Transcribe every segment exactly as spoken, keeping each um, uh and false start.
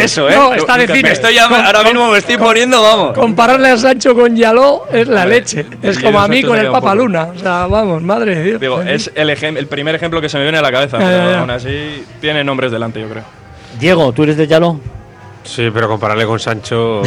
eso, ¿eh? No, está de cine. Estoy ya, ahora mismo me estoy poniendo, vamos. Compararle a Sancho con Yaló es la leche. Es como a mí con el Papa Luna. O sea, vamos, madre de Dios. Digo, es el, ejem- el primer ejemplo que se me viene a la cabeza, Ya, pero ya, ya. aún así tiene nombres delante, yo creo. Diego, ¿tú eres de Yaló? Sí, pero compararle con Sancho.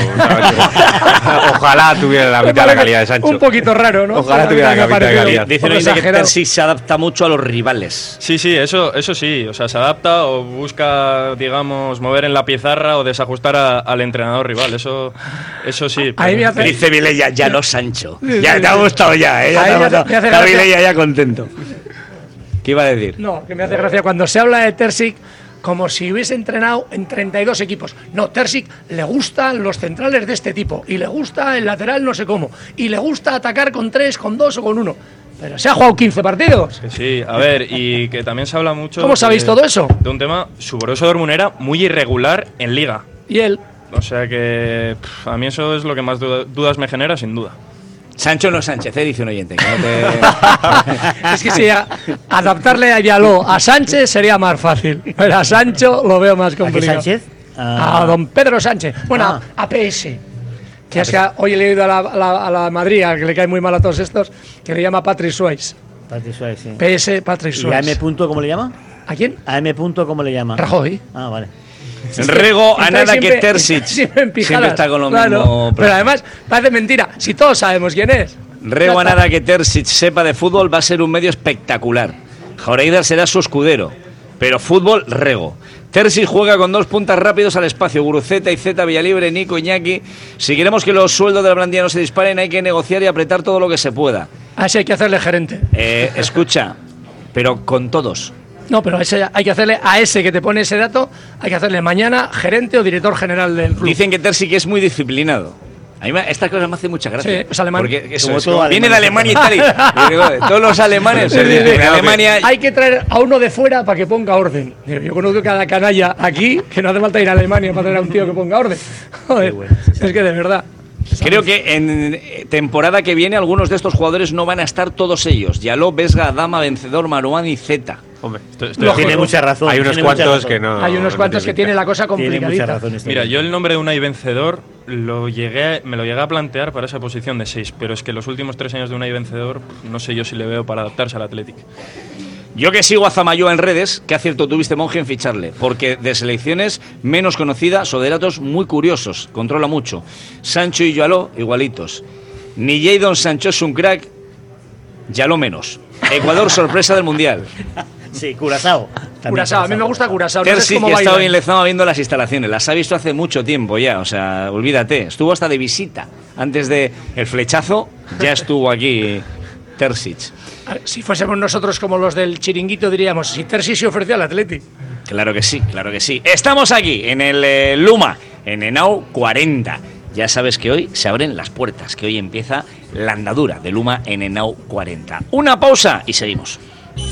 Ojalá tuviera la mitad de la calidad de Sancho. Un poquito raro, ¿no? Ojalá tuviera la mitad de la calidad. Dicen hoy que Terzic se adapta mucho a los rivales. Sí, sí, eso, eso sí. O sea, se adapta o busca, digamos, mover en la pizarra o desajustar a- al entrenador rival. Eso, eso sí. Ahí me hace- Dice Vilella, ya no Sancho. Sí, Ya sí, te ha sí. gustado ya, ¿eh? Ya Ahí te ha me hace- gustado. me hace Está gracia. Vilella ya contento. ¿Qué iba a decir? No, que me hace gracia cuando se habla de Terzic como si hubiese entrenado en treinta y dos equipos. No, Terzic le gustan los centrales de este tipo y le gusta el lateral no sé cómo y le gusta atacar con tres, con dos o con uno. Pero se ha jugado quince partidos. Que sí, a ver, y que también se habla mucho. ¿Cómo sabéis todo eso? De un tema, su Borussia Dortmund era muy irregular en Liga. Y él. O sea que pff, a mí eso es lo que más duda- dudas me genera, sin duda. Sancho no Sánchez, ¿eh? Dice un oyente. Que no te... Es que si a- adaptarle a Yaló a Sánchez sería más fácil. Pero a Sancho lo veo más ¿A qué complicado. Sánchez? A don Pedro Sánchez. Bueno, Ah. a P S. Que es que hoy he leído a la, a la- a la Madrid, al que le cae muy mal a todos estos, que le llama Patrick Swayze. Patrick Suárez, sí. P S Patrick ¿Y a Swayze. M. punto cómo le llama? ¿A quién? ¿A M. punto cómo le llama? Rajoy. Ah, vale. Rego a Entonces nada que siempre- Terzic. Siempre, en pijadas. Siempre está con lo Claro. mismo. Pero además, parece mentira. Si todos sabemos quién es. Rego Ya a está. nada que Terzic sepa de fútbol, va a ser un medio espectacular. Jaureida será su escudero. Pero fútbol, Rego. Terzic juega con dos puntas rápidos al espacio, Guruceta y Zeta, Villalibre, Nico, Iñaki. Si queremos que los sueldos de la plantilla no se disparen, hay que negociar y apretar todo lo que se pueda. A ese hay que hacerle gerente. Eh, escucha, pero con todos. No, pero a ese hay que hacerle, a ese que te pone ese dato, hay que hacerle mañana gerente o director general del club. Dicen que Terzic es muy disciplinado. A mí me- estas cosas me hacen mucha gracia. Sí, es alemán. Porque eso, Como es todo como- viene de alemán. Alemania y tal. Y, y digo, todos los alemanes. Sí, sí, sí. En Alemania. Hay que traer a uno de fuera para que ponga orden. Digo, yo conozco cada canalla aquí que no hace falta ir a Alemania para traer a un tío que ponga orden. Joder, bueno, sí, sí. es que de verdad. Creo que en eh, temporada que viene algunos de estos jugadores no van a estar todos ellos. Yaló, Vesga, Adama, Vencedor, Marouane y Zeta. Hombre, Estoy- estoy- Lógico. Tiene mucha razón. hay unos tiene mucha cuantos razón. que no. Hay unos no cuantos que tienen tienen la cosa Tiene mucha complicadita. razón. este Mira, hombre. yo el nombre de Unai Vencedor lo llegué, me lo llegué a plantear para esa posición de seis, pero es que los últimos tres años de Unai Vencedor no sé yo si le veo para adaptarse al Athletic. Yo que sigo a Zamayoa en redes, que acierto tuviste, Monje, en ficharle, porque de selecciones menos conocidas o de datos muy curiosos, controla mucho. Sancho y Yaló, igualitos. Ni Jadon Sancho es un crack, Yaló menos. Ecuador, sorpresa del Mundial. Sí, Curazao. También Curazao, a mí me gusta Curazao. No sé Terzic, cómo que baila. estaba en Lezama viendo las instalaciones, las ha visto hace mucho tiempo ya, o sea, olvídate. Estuvo hasta de visita, antes de el flechazo, ya estuvo aquí Terzic. Si fuésemos nosotros como los del chiringuito, diríamos, si Terzic se ofreció al Atleti. Claro que sí, claro que sí. Estamos aquí, en el eh, Luma, en Henao cuarenta. Ya sabes que hoy se abren las puertas, que hoy empieza la andadura de Luma en Henao cuarenta. Una pausa y seguimos.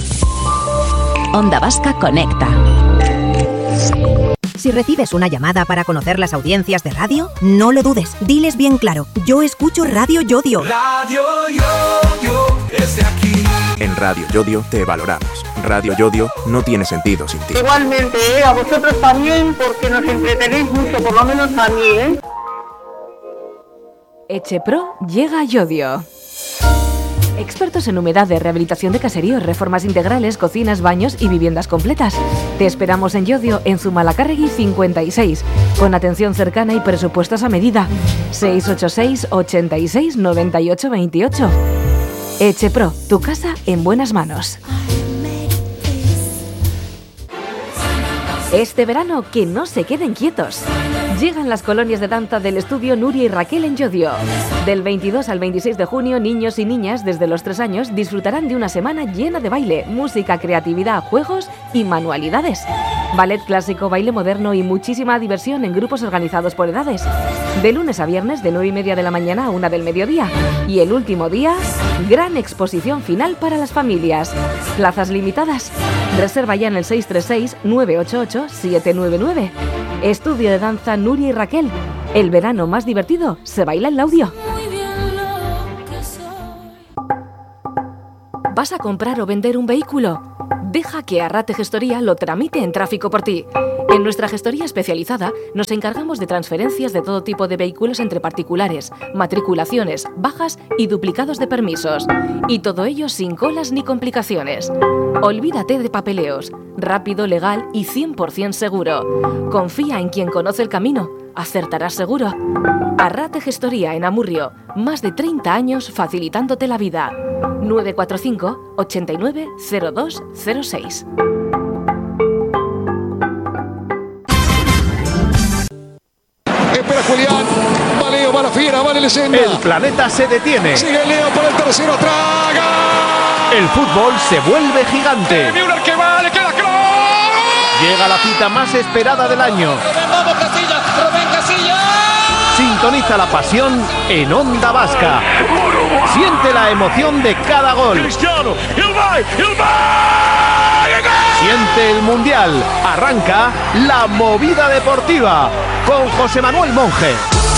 Onda Vasca Conecta. Si recibes una llamada para conocer las audiencias de radio, no lo dudes. Diles bien claro, yo escucho Radio Yodio. Radio Yodio es de aquí. En Radio Yodio te valoramos. Radio Yodio no tiene sentido sin ti. Igualmente, ¿eh? A vosotros también, porque nos entretenéis mucho, por lo menos a mí, ¿eh? Echepro llega a Yodio. Expertos en humedades, rehabilitación de caseríos, reformas integrales, cocinas, baños y viviendas completas. Te esperamos en Yodio, en Zumalacárregui cincuenta y seis, con atención cercana y presupuestos a medida. seis ocho seis, ochenta y seis, noventa y ocho veintiocho. Echepro, tu casa en buenas manos. Este verano, que no se queden quietos. Llegan las colonias de danza del estudio Nuria y Raquel en Yodio. Del veintidós al veintiséis de junio, niños y niñas desde los tres años disfrutarán de una semana llena de baile, música, creatividad, juegos y manualidades. Ballet clásico, baile moderno y muchísima diversión en grupos organizados por edades. De lunes a viernes, de nueve y media de la mañana a una del mediodía. Y el último día, gran exposición final para las familias. Plazas limitadas. Reserva ya en el seis tres seis, nueve ocho ocho, siete nueve nueve. Estudio de danza Nuria y Raquel. El verano más divertido se baila en Laudio. ¿Vas a comprar o vender un vehículo? Deja que Arrate Gestoría lo tramite en tráfico por ti. En nuestra gestoría especializada nos encargamos de transferencias de todo tipo de vehículos entre particulares, matriculaciones, bajas y duplicados de permisos. Y todo ello sin colas ni complicaciones. Olvídate de papeleos. Rápido, legal y cien por ciento seguro. Confía en quien conoce el camino. Acertarás seguro. Arrate Gestoría en Amurrio. Más de treinta años facilitándote la vida. nueve cuatro cinco, ochenta y nueve, cero dos cero seis. Espera Julián, va Leo, va la fiera, va la leyenda. El planeta se detiene. Sigue Leo por el tercero, traga. El fútbol se vuelve gigante. Müller que va, le queda Kroos. Llega la cita más esperada del año. Vamos Casillas, Rubén Casillas. Sintoniza la pasión en Onda Vasca. Siente la emoción de cada gol. Cristiano, el va, el va. Siente el Mundial. Arranca la movida deportiva con José Manuel Monge.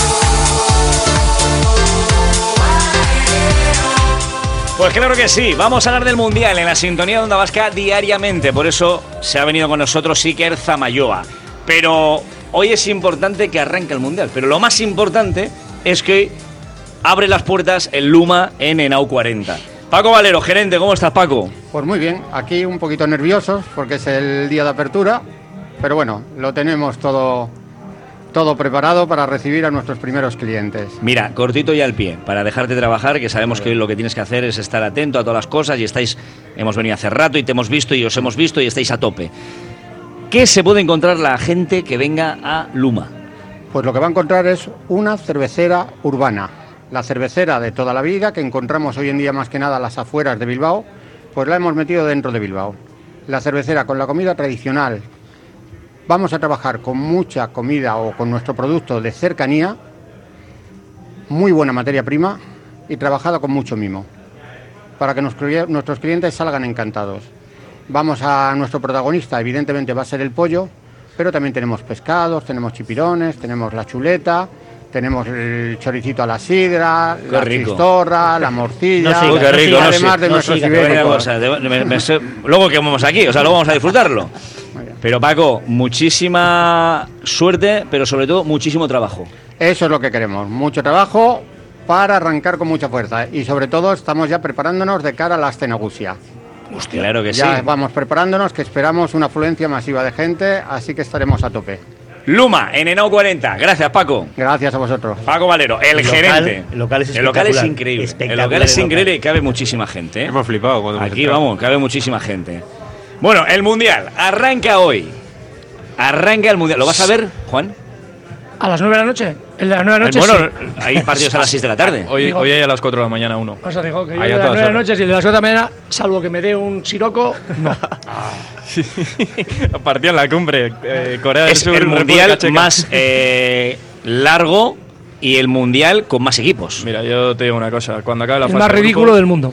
Pues claro que sí, vamos a hablar del Mundial en la sintonía de Onda Vasca diariamente. Por eso se ha venido con nosotros Iker Zamayoa. Pero hoy es importante que arranque el Mundial. Pero lo más importante es que abre las puertas el Luma en Henao cuarenta. Paco Valero, gerente, ¿cómo estás, Paco? Pues muy bien, aquí un poquito nerviosos porque es el día de apertura, pero bueno, lo tenemos todo, todo preparado para recibir a nuestros primeros clientes. Mira, cortito y al pie, para dejarte trabajar, que sabemos que lo que tienes que hacer es estar atento a todas las cosas y estáis, hemos venido hace rato y te hemos visto y os hemos visto y estáis a tope. ¿Qué se puede encontrar la gente que venga a Luma? Pues lo que va a encontrar es una cervecera urbana. La cervecera de toda la vida, que encontramos hoy en día más que nada a las afueras de Bilbao, pues la hemos metido dentro de Bilbao. La cervecera con la comida tradicional. Vamos a trabajar con mucha comida o con nuestro producto de cercanía, muy buena materia prima y trabajada con mucho mimo, para que nuestros clientes salgan encantados. Vamos a nuestro protagonista, evidentemente va a ser el pollo, pero también tenemos pescados, tenemos chipirones, tenemos la chuleta, tenemos el choricito a la sidra, qué la rico. Chistorra, la morcilla, no siga, qué rico, y además no de no nuestros siga, ibéricos. Cosa, de, me, me, luego que vamos aquí, o sea, luego vamos a disfrutarlo. Pero Paco, muchísima suerte, pero sobre todo muchísimo trabajo. Eso es lo que queremos, mucho trabajo para arrancar con mucha fuerza y sobre todo estamos ya preparándonos de cara a la Ascenagussia. Hostia, claro que ya sí. Vamos preparándonos, que esperamos una afluencia masiva de gente, así que estaremos a tope. Luma, en Henao cuarenta. Gracias, Paco. Gracias a vosotros. Paco Valero, el, el gerente. Local, el local es el local es increíble. El local es increíble y cabe muchísima gente. ¿eh? Hemos flipado cuando Aquí vamos, cabe muchísima gente. Bueno, el Mundial arranca hoy. Arranca el Mundial. ¿Lo vas a ver, Juan? ¿A las nueve de la noche? ¿El de las nueve de la noche? Bueno, sí. Hay partidos a las seis de la tarde. Hoy, Digo, hoy hay a las cuatro de la mañana uno. O sea, digo que yo Ahí el de a las nueve de la todas noche y el de las cuatro de la mañana, salvo que me dé un siroco, no. Sí. Partido en la cumbre. Eh, Corea del Es Sur, el República Mundial Checa. más eh, largo y el Mundial con más equipos. Mira, yo te digo una cosa. Cuando acabe la El fase más de ridículo grupos, del mundo.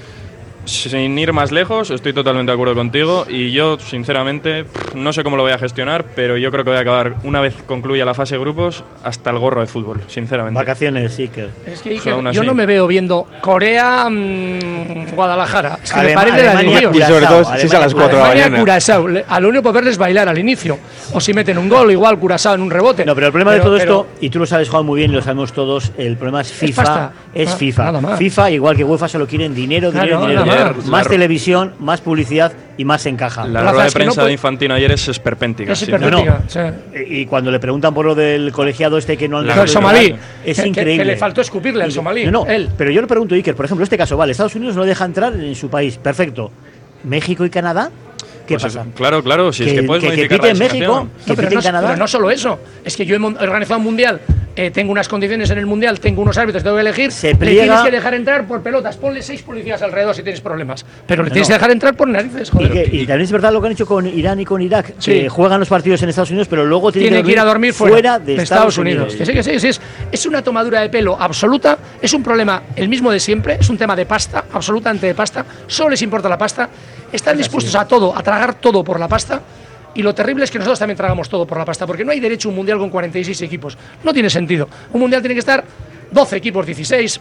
Sin ir más lejos, estoy totalmente de acuerdo contigo y yo, sinceramente, no sé cómo lo voy a gestionar, pero yo creo que voy a acabar, una vez concluya la fase de grupos, hasta el gorro de fútbol, sinceramente. Vacaciones, sí que... Es que, O sea, yo así. no me veo viendo Corea, mmm, Guadalajara. Es que Alema- me parece la Alemania, de Dios. Y sobre todo Curazao, si es a las cuatro de la Alemania, mañana. Curazao. Le- A lo único por verles bailar al inicio. O si meten un gol, igual Curazao en un rebote. No, pero el problema Pero- de todo pero- esto, y tú lo sabes, Juan, muy bien, y lo sabemos todos, el problema es FIFA. pasta. Es Ah, FIFA. nada más. FIFA, igual que UEFA, solo quieren dinero, dinero, Claro, dinero. nada dinero. más. Más La- televisión, más publicidad y más encaja. La Rafa, rueda de es que no prensa puede- de Infantino ayer es esperpéntica. Es sí. hipernética, No, sí. Y cuando le preguntan por lo del colegiado este que no han La- Pero el somalí. es que- que- increíble. Que le faltó escupirle al somalí. No, no, Él. pero yo le pregunto, Iker, por ejemplo, este caso, vale, Estados Unidos no deja entrar en su país, perfecto. ¿México y Canadá? ¿Qué Pues pasa? eso, claro, claro, si que, es que puedes que, que modificar pite en la México, designación. que No, pero, pite no, en Canadá. pero no solo eso. Es que yo he mon- he organizado un mundial. Eh, tengo unas condiciones en el mundial, tengo unos árbitros, tengo que elegir. Se Le pliega- tienes que dejar entrar por pelotas. Ponle seis policías alrededor si tienes problemas. Pero le No, tienes no. que dejar entrar por narices, Y, joder. que- y también es verdad lo que han hecho con Irán y con Irak, Sí. que juegan los partidos en Estados Unidos, pero luego tienen, Tiene que ir a dormir fuera, de, Estados, Unidos. Que sí, que sí, que sí, es, es una tomadura de pelo absoluta, es un problema el mismo de siempre, es un tema de pasta, absolutamente de pasta, solo les importa la pasta, están dispuestos a todo, a tragar todo por la pasta, y lo terrible es que nosotros también tragamos todo por la pasta, porque no hay derecho a un mundial con cuarenta y seis equipos, no tiene sentido, un mundial tiene que estar doce equipos, dieciséis,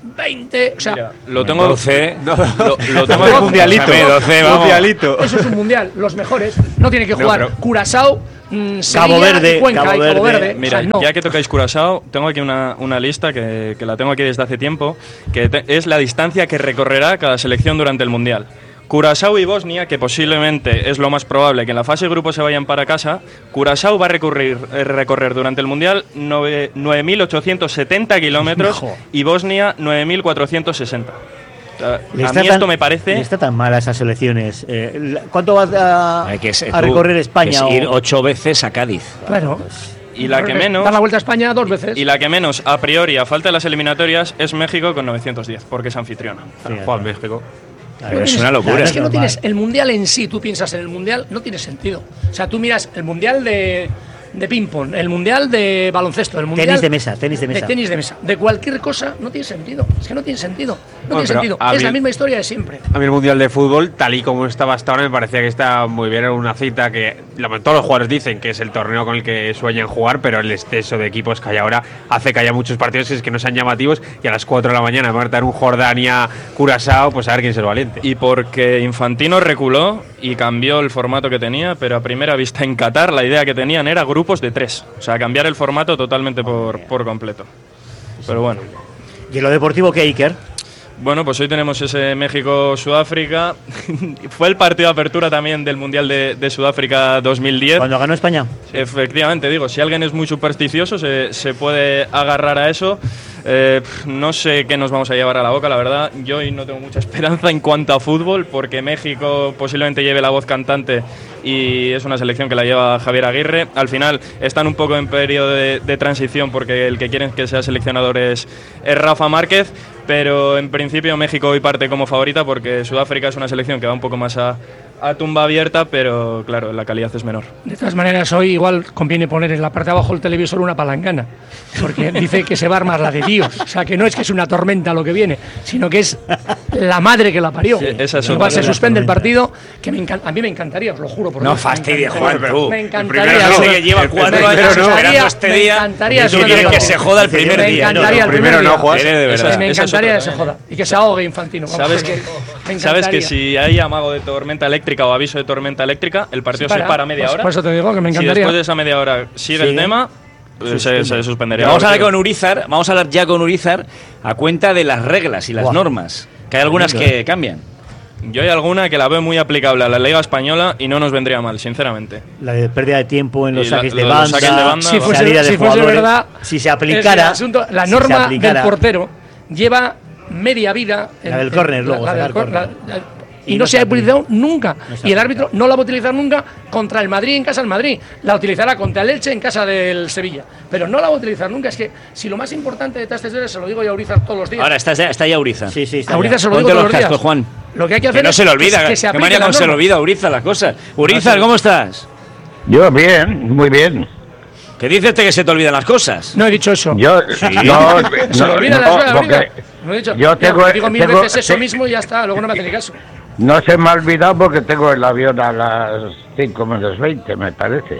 veinte, o sea... Mira, lo tengo... doce. No, lo, lo tengo doce. Mundialito. doce, vamos. Mundialito. Eso es un mundial, los mejores. No tiene que jugar no, pero... Curazao, mmm, Sevilla, Cabo Verde, y Cuenca Cabo y Cabo Verde. Verde. Mira, o sea, no. ya que tocáis Curazao, tengo aquí una, una lista que, que la tengo aquí desde hace tiempo, que te, es la distancia que recorrerá cada selección durante el Mundial. Curazao y Bosnia, que posiblemente es lo más probable que en la fase de grupo se vayan para casa, Curazao va a recorrer, eh, recorrer durante el Mundial nueve mil ochocientos setenta kilómetros y Bosnia nueve mil cuatrocientos sesenta. A mí tan, esto me parece... está tan mal a esas elecciones. Eh, ¿Cuánto va a, Hay que ser, a recorrer tú, España? Que es ir ocho veces a Cádiz. Claro. Y la que menos... Dar la vuelta a España dos veces. Y la que menos, a priori, a falta de las eliminatorias, es México con novecientos diez, porque es anfitriona. Sí, Juan, México. Pero no es una locura. Claro, es que no tienes el mundial en sí, tú piensas en el mundial, no tiene sentido. O sea, tú miras el mundial de, de ping-pong, el mundial de baloncesto, el mundial tenis de mesa, tenis de mesa. De tenis de mesa. De cualquier cosa no tiene sentido. Es que no tiene sentido. No bueno, tiene sentido. Es mí, la misma historia de siempre. A mí el mundial de fútbol, tal y como estaba hasta ahora, me parecía que está muy bien. Era una cita que todos los jugadores dicen que es el torneo con el que sueñan jugar, pero el exceso de equipos que hay ahora hace que haya muchos partidos que, es que no sean llamativos, y a las cuatro de la mañana marcar un Jordania-Curazao, pues a ver quién es el valiente. Y porque Infantino reculó y cambió el formato que tenía, pero a primera vista en Qatar la idea que tenían era grupos de tres. O sea, cambiar el formato totalmente por, por completo. Pero bueno. ¿Y en lo deportivo qué, Iker? Bueno, pues hoy tenemos ese México-Sudáfrica. Fue el partido de apertura también del Mundial de, de Sudáfrica dos mil diez. ¿Cuando ganó España? Efectivamente, digo, si alguien es muy supersticioso se, se puede agarrar a eso. Eh, no sé qué nos vamos a llevar a la boca, la verdad. Yo hoy no tengo mucha esperanza en cuanto a fútbol, porque México posiblemente lleve la voz cantante y es una selección que la lleva Javier Aguirre. Al final están un poco en periodo de, de transición, porque el que quieren que sea seleccionador es, es Rafa Márquez, pero en principio México hoy parte como favorita, porque Sudáfrica es una selección que va un poco más a, a tumba abierta, pero claro, la calidad es menor. De todas maneras, hoy igual conviene poner en la parte de abajo del televisor una palangana, porque dice que se va a armar la de Dios. O sea, que no es que es una tormenta lo que viene, sino que es la madre que la parió. Sí, esa es igual se suspende el partido, que me encanta, a mí me encantaría, os lo juro. Por no fastidies, Juan, tú. Me encantaría. No sé que lleva cuatro años esperando este día. Me encantaría que se joda el primer día. Me encantaría el primero no, Juan. Me encantaría que se joda. Y que se ahogue Infantino. ¿Sabes que, ¿Sabes que si hay amago de tormenta eléctrica o aviso de tormenta eléctrica, el partido se para, se para media pues, hora? Por eso te digo que me encantaría. Si después de esa media hora sigue sí. el tema, pues se, se suspendería. Vamos a hablar con Urizar, vamos a hablar ya con Urizar a cuenta de las reglas y las wow. normas, que hay algunas que cambian. Yo hay alguna que la veo muy aplicable a la Liga Española y no nos vendría mal, sinceramente. La de pérdida de tiempo en los la, saques de lo, banda, los saques de banda si fuese, salida de si fuese jugadores. Verdad, si se aplicara, asunto, la norma si aplicara, del portero lleva media vida. La del córner, luego. La, la del córner. Y, y no, no se ha utilizado nunca. No y el árbitro no la va a utilizar nunca contra el Madrid en casa del Madrid. La utilizará contra el Elche en casa del Sevilla. Pero no la va a utilizar nunca. Es que si lo más importante de estas tres se lo digo yo a Urizar todos los días. Ahora está, está ya Urizar. Sí, sí, está a Urizar se lo digo Ponte todos los los días. cascos, Juan. Lo que hay que hacer que no es se le olvida. que, que se ¿Qué manera cómo se le olvida a Urizar las cosas? Urizar, ¿cómo estás? Yo bien, muy bien. ¿Qué dices este que se te olvidan las cosas? No he dicho eso. Yo sí. no, no, se me olvidan no, las cosas. No he dicho. Yo tengo, digo mil tengo, veces eso te, mismo y ya está. Luego no me hace ni caso. No se me ha olvidado porque tengo el avión a las cinco menos veinte, me parece.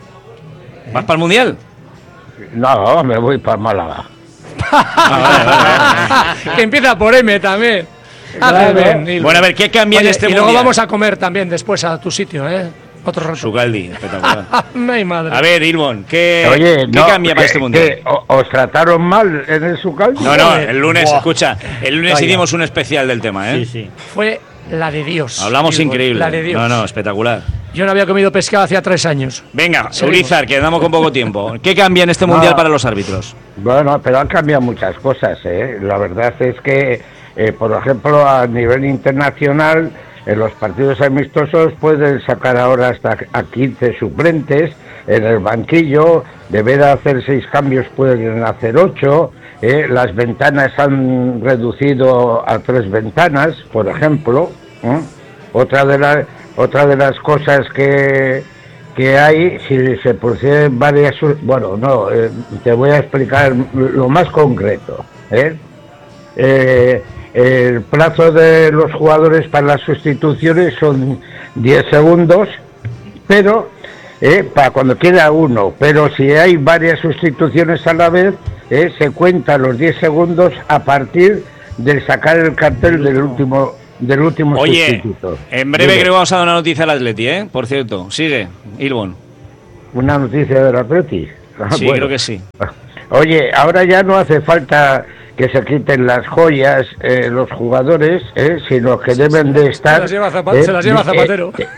¿Vas para el Mundial? No, me voy para Málaga. ah, vale, vale. Que empieza por M también. Claro. Bien, bueno, a ver, ¿qué cambia Oye, en este y Mundial? luego vamos a comer también después a tu sitio, ¿eh? Otro rato. Sugaldi, espectacular. Mi madre. A ver, Irmon, ¿qué, Oye, ¿qué no, cambia para que, este Mundial? Que, ¿Os trataron mal en el Sugaldi? No, no, el lunes, Buah. escucha, el lunes Vaya. hicimos un especial del tema, ¿eh? Sí, sí. Fue la de Dios. Hablamos Digo, increíble. La de Dios. No, no, espectacular. Yo no había comido pescado hacía tres años. Venga, Urizar, que andamos con poco tiempo. ¿Qué cambia en este no, Mundial para los árbitros? Bueno, pero han cambiado muchas cosas, ¿eh? La verdad es que, eh, por ejemplo, a nivel internacional, en los partidos amistosos pueden sacar ahora hasta a quince suplentes en el banquillo. De ver a hacer seis cambios pueden hacer ocho. Eh, las ventanas han reducido a tres ventanas, por ejemplo. ¿eh? Otra de las otra de las cosas que que hay, si se proceden varias, bueno, no, eh, te voy a explicar lo más concreto. ¿eh? Eh, el plazo de los jugadores para las sustituciones son diez segundos, pero eh, para cuando queda uno, pero si hay varias sustituciones a la vez, eh, se cuenta los diez segundos a partir de sacar el cartel del último del último Oye, sustituto. En breve Dime. creo que vamos a dar una noticia al Atleti, ¿eh? Por cierto, sigue, Ilbon. Una noticia del Atleti. Ah, Sí, bueno. creo que sí. Oye, ahora ya no hace falta que se quiten las joyas eh, los jugadores, eh, sino que deben de estar... Se las lleva, Zapa- eh, se las lleva Zapatero. eh,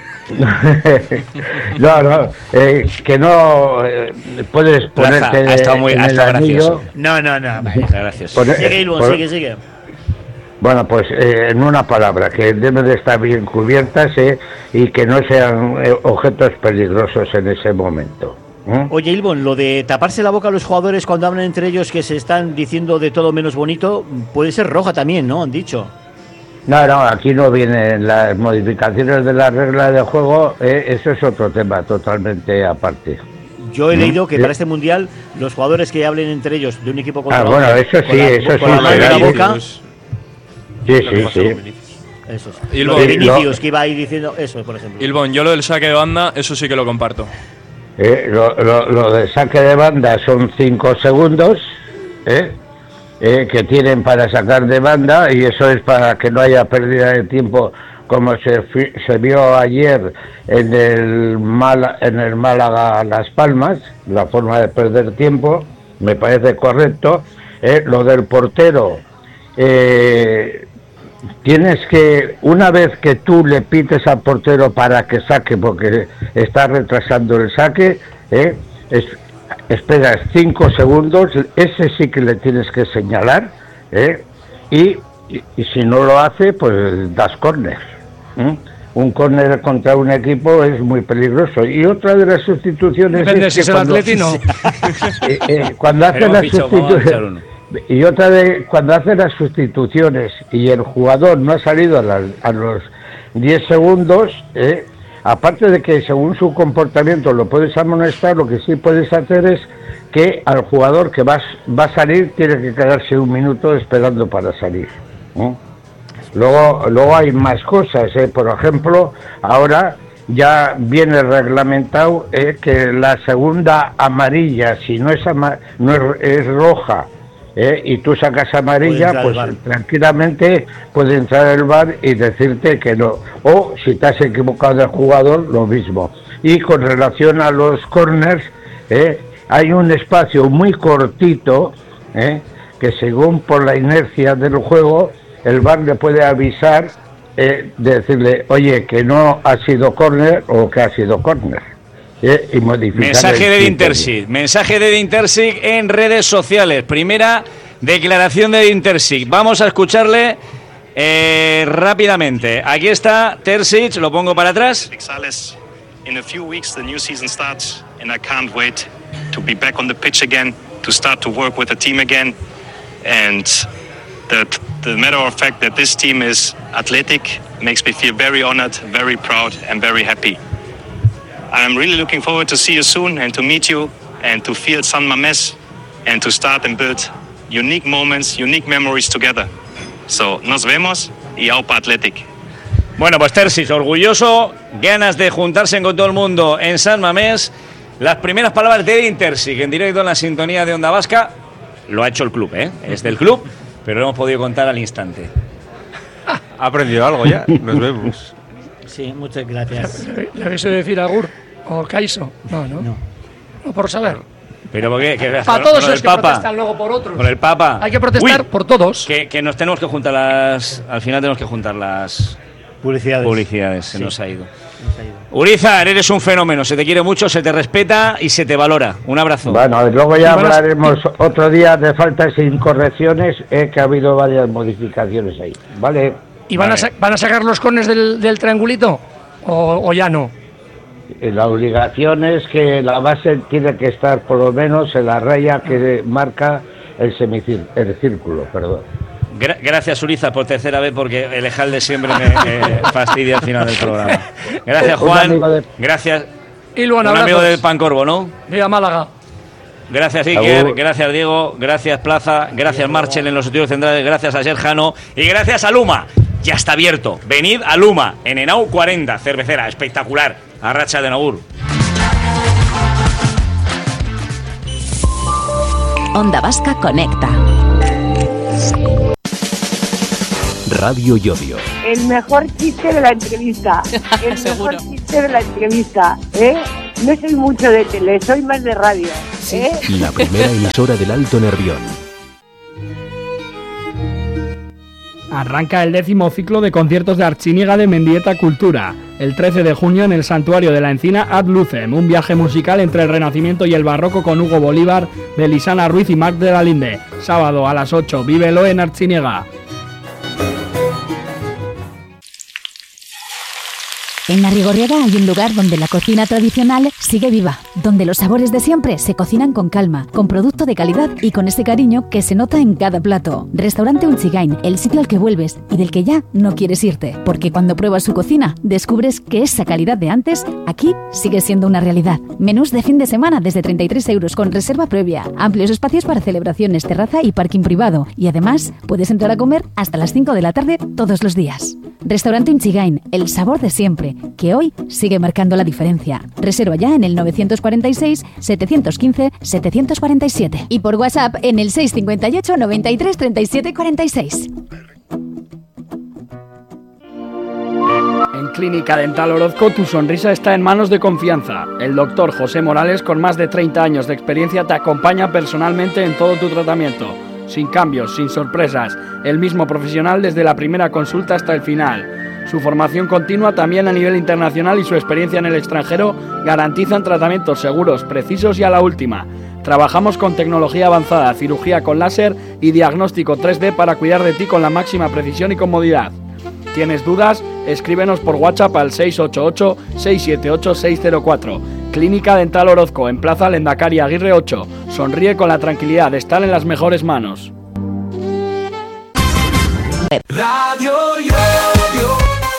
no, no, eh, que no eh, puedes Plaza, ponerte ha estado muy en ha el estado anillo. gracioso. No, no, no. Muchas gracias. Poner- Sigue, Ilbon, por- sigue, sigue. Bueno, pues eh, en una palabra, que deben de estar bien cubiertas eh, y que no sean eh, objetos peligrosos en ese momento. ¿eh? Oye, Ilbon, lo de taparse la boca a los jugadores cuando hablan entre ellos que se están diciendo de todo menos bonito, puede ser roja también, ¿no? Han dicho. No, no, aquí no vienen las modificaciones de la regla de juego, eh, eso es otro tema totalmente aparte. Yo he ¿Mm? leído que Sí. para este mundial los jugadores que hablen entre ellos de un equipo contra Ah, otro, bueno, eso con sí, la- eso con sí, la mano en será la bien. boca, Sí, sí, sí. eso es. Y Lo lo- de y Vinicius, lo- que iba ahí diciendo eso, por ejemplo. Ilbon, yo lo del saque de banda, eso sí que lo comparto. Eh, lo, lo, lo de saque de banda son cinco segundos eh, eh, que tienen para sacar de banda, y eso es para que no haya pérdida de tiempo, como se, fi- se vio ayer en el, Mal, en el Málaga Las Palmas, la forma de perder tiempo, me parece correcto. Eh, lo del portero, eh, tienes que, una vez que tú le pites al portero para que saque, porque está retrasando el saque, eh, es, esperas cinco segundos, ese sí que le tienes que señalar, eh, y, y, y si no lo hace, pues das córner. ¿eh? Un córner contra un equipo es muy peligroso. Y otra de las sustituciones Depende es si que es el cuando, Atleti, no. eh, eh, cuando hace Pero las hemos fichado, vamos a fichar sustituciones uno. y otra de cuando hace las sustituciones y el jugador no ha salido a, las- a los diez segundos, eh, aparte de que según su comportamiento lo puedes amonestar, lo que sí puedes hacer es que al jugador que va, va a salir tiene que quedarse un minuto esperando para salir. ¿eh? Luego, luego hay más cosas, ¿eh? Por ejemplo, ahora ya viene reglamentado eh, que la segunda amarilla, si no es, ama- no es, es roja, eh, y tú sacas amarilla, Puede entrar pues el V A R. tranquilamente puede entrar el V A R y decirte que no. O si te has equivocado de jugador, lo mismo. Y con relación a los corners, eh, hay un espacio muy cortito, eh, que según por la inercia del juego, el V A R le puede avisar, eh, de decirle, oye, que no ha sido córner o que ha sido córner. Eh, y modificar Mensaje el de criterio. Dintersic, mensaje de Dintersic en redes sociales. Primera declaración de Dintersic. Vamos a escucharle eh, rápidamente. Aquí está Terzic, lo pongo para atrás. Alex, in a few weeks the new season starts and I can't wait to be back on the pitch again, to start to work with the team again, and the, the matter of fact that this team is athletic makes me feel very honored, very proud and very happy. I'm really looking forward to see you soon and to meet you and to feel San Mamés and to start and build unique moments, unique memories together. So, nos vemos y Aupa Athletic. Bueno, pues Terzic, orgulloso, ganas de juntarse con todo el mundo en San Mamés. Las primeras palabras de Dintersic en directo en la sintonía de Onda Vasca. Lo ha hecho el club, ¿eh? Es del club, pero lo hemos podido contar al instante. Ha aprendido algo ya, nos vemos. Sí, muchas gracias. ¿Le, le habéis oído decir Agur o Kaiso? No, no. No, no por saber. Pero porque que, Para con- todos con los el que Papa, protestan luego por otros. con el Papa. Hay que protestar Uy, por todos. Que, que nos tenemos que juntar las. Al final tenemos que juntar las Publicidades. publicidades. Se Sí. nos ha ido. Nos ha ido. Urizar, eres un fenómeno. Se te quiere mucho, se te respeta y se te valora. Un abrazo. Bueno, y luego ya Y van a- hablaremos otro día de faltas e incorrecciones, eh, que ha habido varias modificaciones ahí. Vale. ¿Y van, Vale. a, sa- van a sacar los cones del, del triangulito? ¿O, o ya no? Y la obligación es que la base tiene que estar por lo menos en la raya que marca el semicírculo, el círculo, perdón. Gra- gracias, Urizar, por tercera vez, porque el Ejalde siempre me eh, fastidia al final del programa. Gracias, Un Juan. amigo de- Gracias. Y luego Un abrazos. amigo del Pancorvo, ¿no? Viva Málaga. Gracias, Iker. Agur. Gracias, Diego. Gracias, Plaza. Gracias, Marchel, en los estudios centrales. Gracias a Serjano. Y gracias a Luma. Ya está abierto. Venid a Luma, en Henao cuarenta, cervecera. Espectacular. Arracha de Nagur. Onda Vasca conecta. Radio Yodio. El mejor chiste de la entrevista. El mejor chiste de la entrevista. ¿Eh? No soy mucho de tele, soy más de radio. ¿Eh? La primera emisora del Alto Nervión. Arranca el décimo ciclo de conciertos de Artziniega de Mendieta Cultura. El trece de junio en el Santuario de la Encina Ad Lucem, un viaje musical entre el Renacimiento y el Barroco con Hugo Bolívar, Belisana Ruiz y Marc de la Linde. Sábado a las ocho, vívelo en Artziniega. En La Rigorriaga hay un lugar donde la cocina tradicional sigue viva, donde los sabores de siempre se cocinan con calma, con producto de calidad y con ese cariño que se nota en cada plato. Restaurante Unchigain, el sitio al que vuelves y del que ya no quieres irte, porque cuando pruebas su cocina descubres que esa calidad de antes aquí sigue siendo una realidad. Menús de fin de semana desde treinta y tres euros con reserva previa, amplios espacios para celebraciones, terraza y parking privado, y además puedes entrar a comer hasta las cinco de la tarde todos los días. Restaurante Unchigain, el sabor de siempre, que hoy sigue marcando la diferencia. Reserva ya en el novecientos cuarenta y seis, setecientos quince, setecientos cuarenta y siete y por WhatsApp en el seiscientos cincuenta y ocho, noventa y tres, treinta y siete, cuarenta y seis. En Clínica Dental Orozco tu sonrisa está en manos de confianza. El doctor José Morales, con más de treinta años de experiencia, te acompaña personalmente en todo tu tratamiento. Sin cambios, sin sorpresas, el mismo profesional desde la primera consulta hasta el final. Su formación continua también a nivel internacional y su experiencia en el extranjero garantizan tratamientos seguros, precisos y a la última. Trabajamos con tecnología avanzada, cirugía con láser y diagnóstico tres D para cuidar de ti con la máxima precisión y comodidad. ¿Tienes dudas? Escríbenos por WhatsApp al seis ocho ocho, seis siete ocho, seis cero cuatro. Clínica Dental Orozco, en Plaza Lendakari Aguirre ocho. Sonríe con la tranquilidad de estar en las mejores manos. Radio Yodio.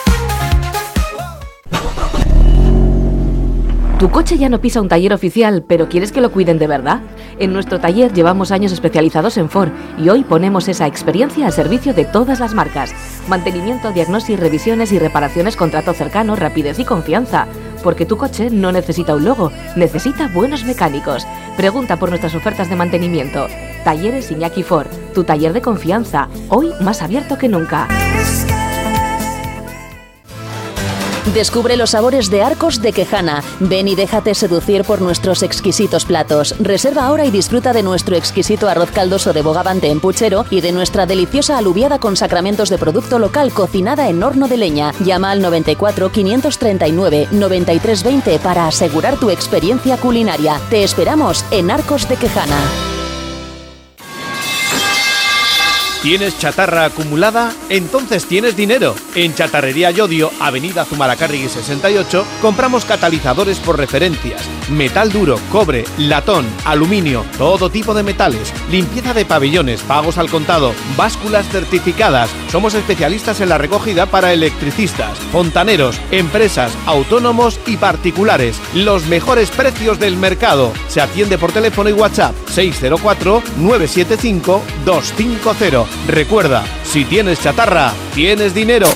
¿Tu coche ya no pisa un taller oficial, pero quieres que lo cuiden de verdad? En nuestro taller llevamos años especializados en Ford y hoy ponemos esa experiencia al servicio de todas las marcas. Mantenimiento, diagnosis, revisiones y reparaciones con trato cercano, rapidez y confianza. Porque tu coche no necesita un logo, necesita buenos mecánicos. Pregunta por nuestras ofertas de mantenimiento. Talleres Iñaki Ford, tu taller de confianza, hoy más abierto que nunca. Descubre los sabores de Arcos de Quejana. Ven y déjate seducir por nuestros exquisitos platos. Reserva ahora y disfruta de nuestro exquisito arroz caldoso de bogavante en puchero y de nuestra deliciosa alubiada con sacramentos de producto local cocinada en horno de leña. Llama al noventa y cuatro, quinientos treinta y nueve, noventa y tres veinte para asegurar tu experiencia culinaria. Te esperamos en Arcos de Quejana. ¿Tienes chatarra acumulada? Entonces tienes dinero. En Chatarrería Yodio, Avenida Zumalacárregui sesenta y ocho, compramos catalizadores por referencias, metal duro, cobre, latón, aluminio, todo tipo de metales, limpieza de pabellones, pagos al contado, básculas certificadas. Somos especialistas en la recogida para electricistas, fontaneros, empresas, autónomos y particulares. Los mejores precios del mercado. Se atiende por teléfono y WhatsApp seis cero cuatro, nueve siete cinco, dos cinco cero. Recuerda, si tienes chatarra, tienes dinero.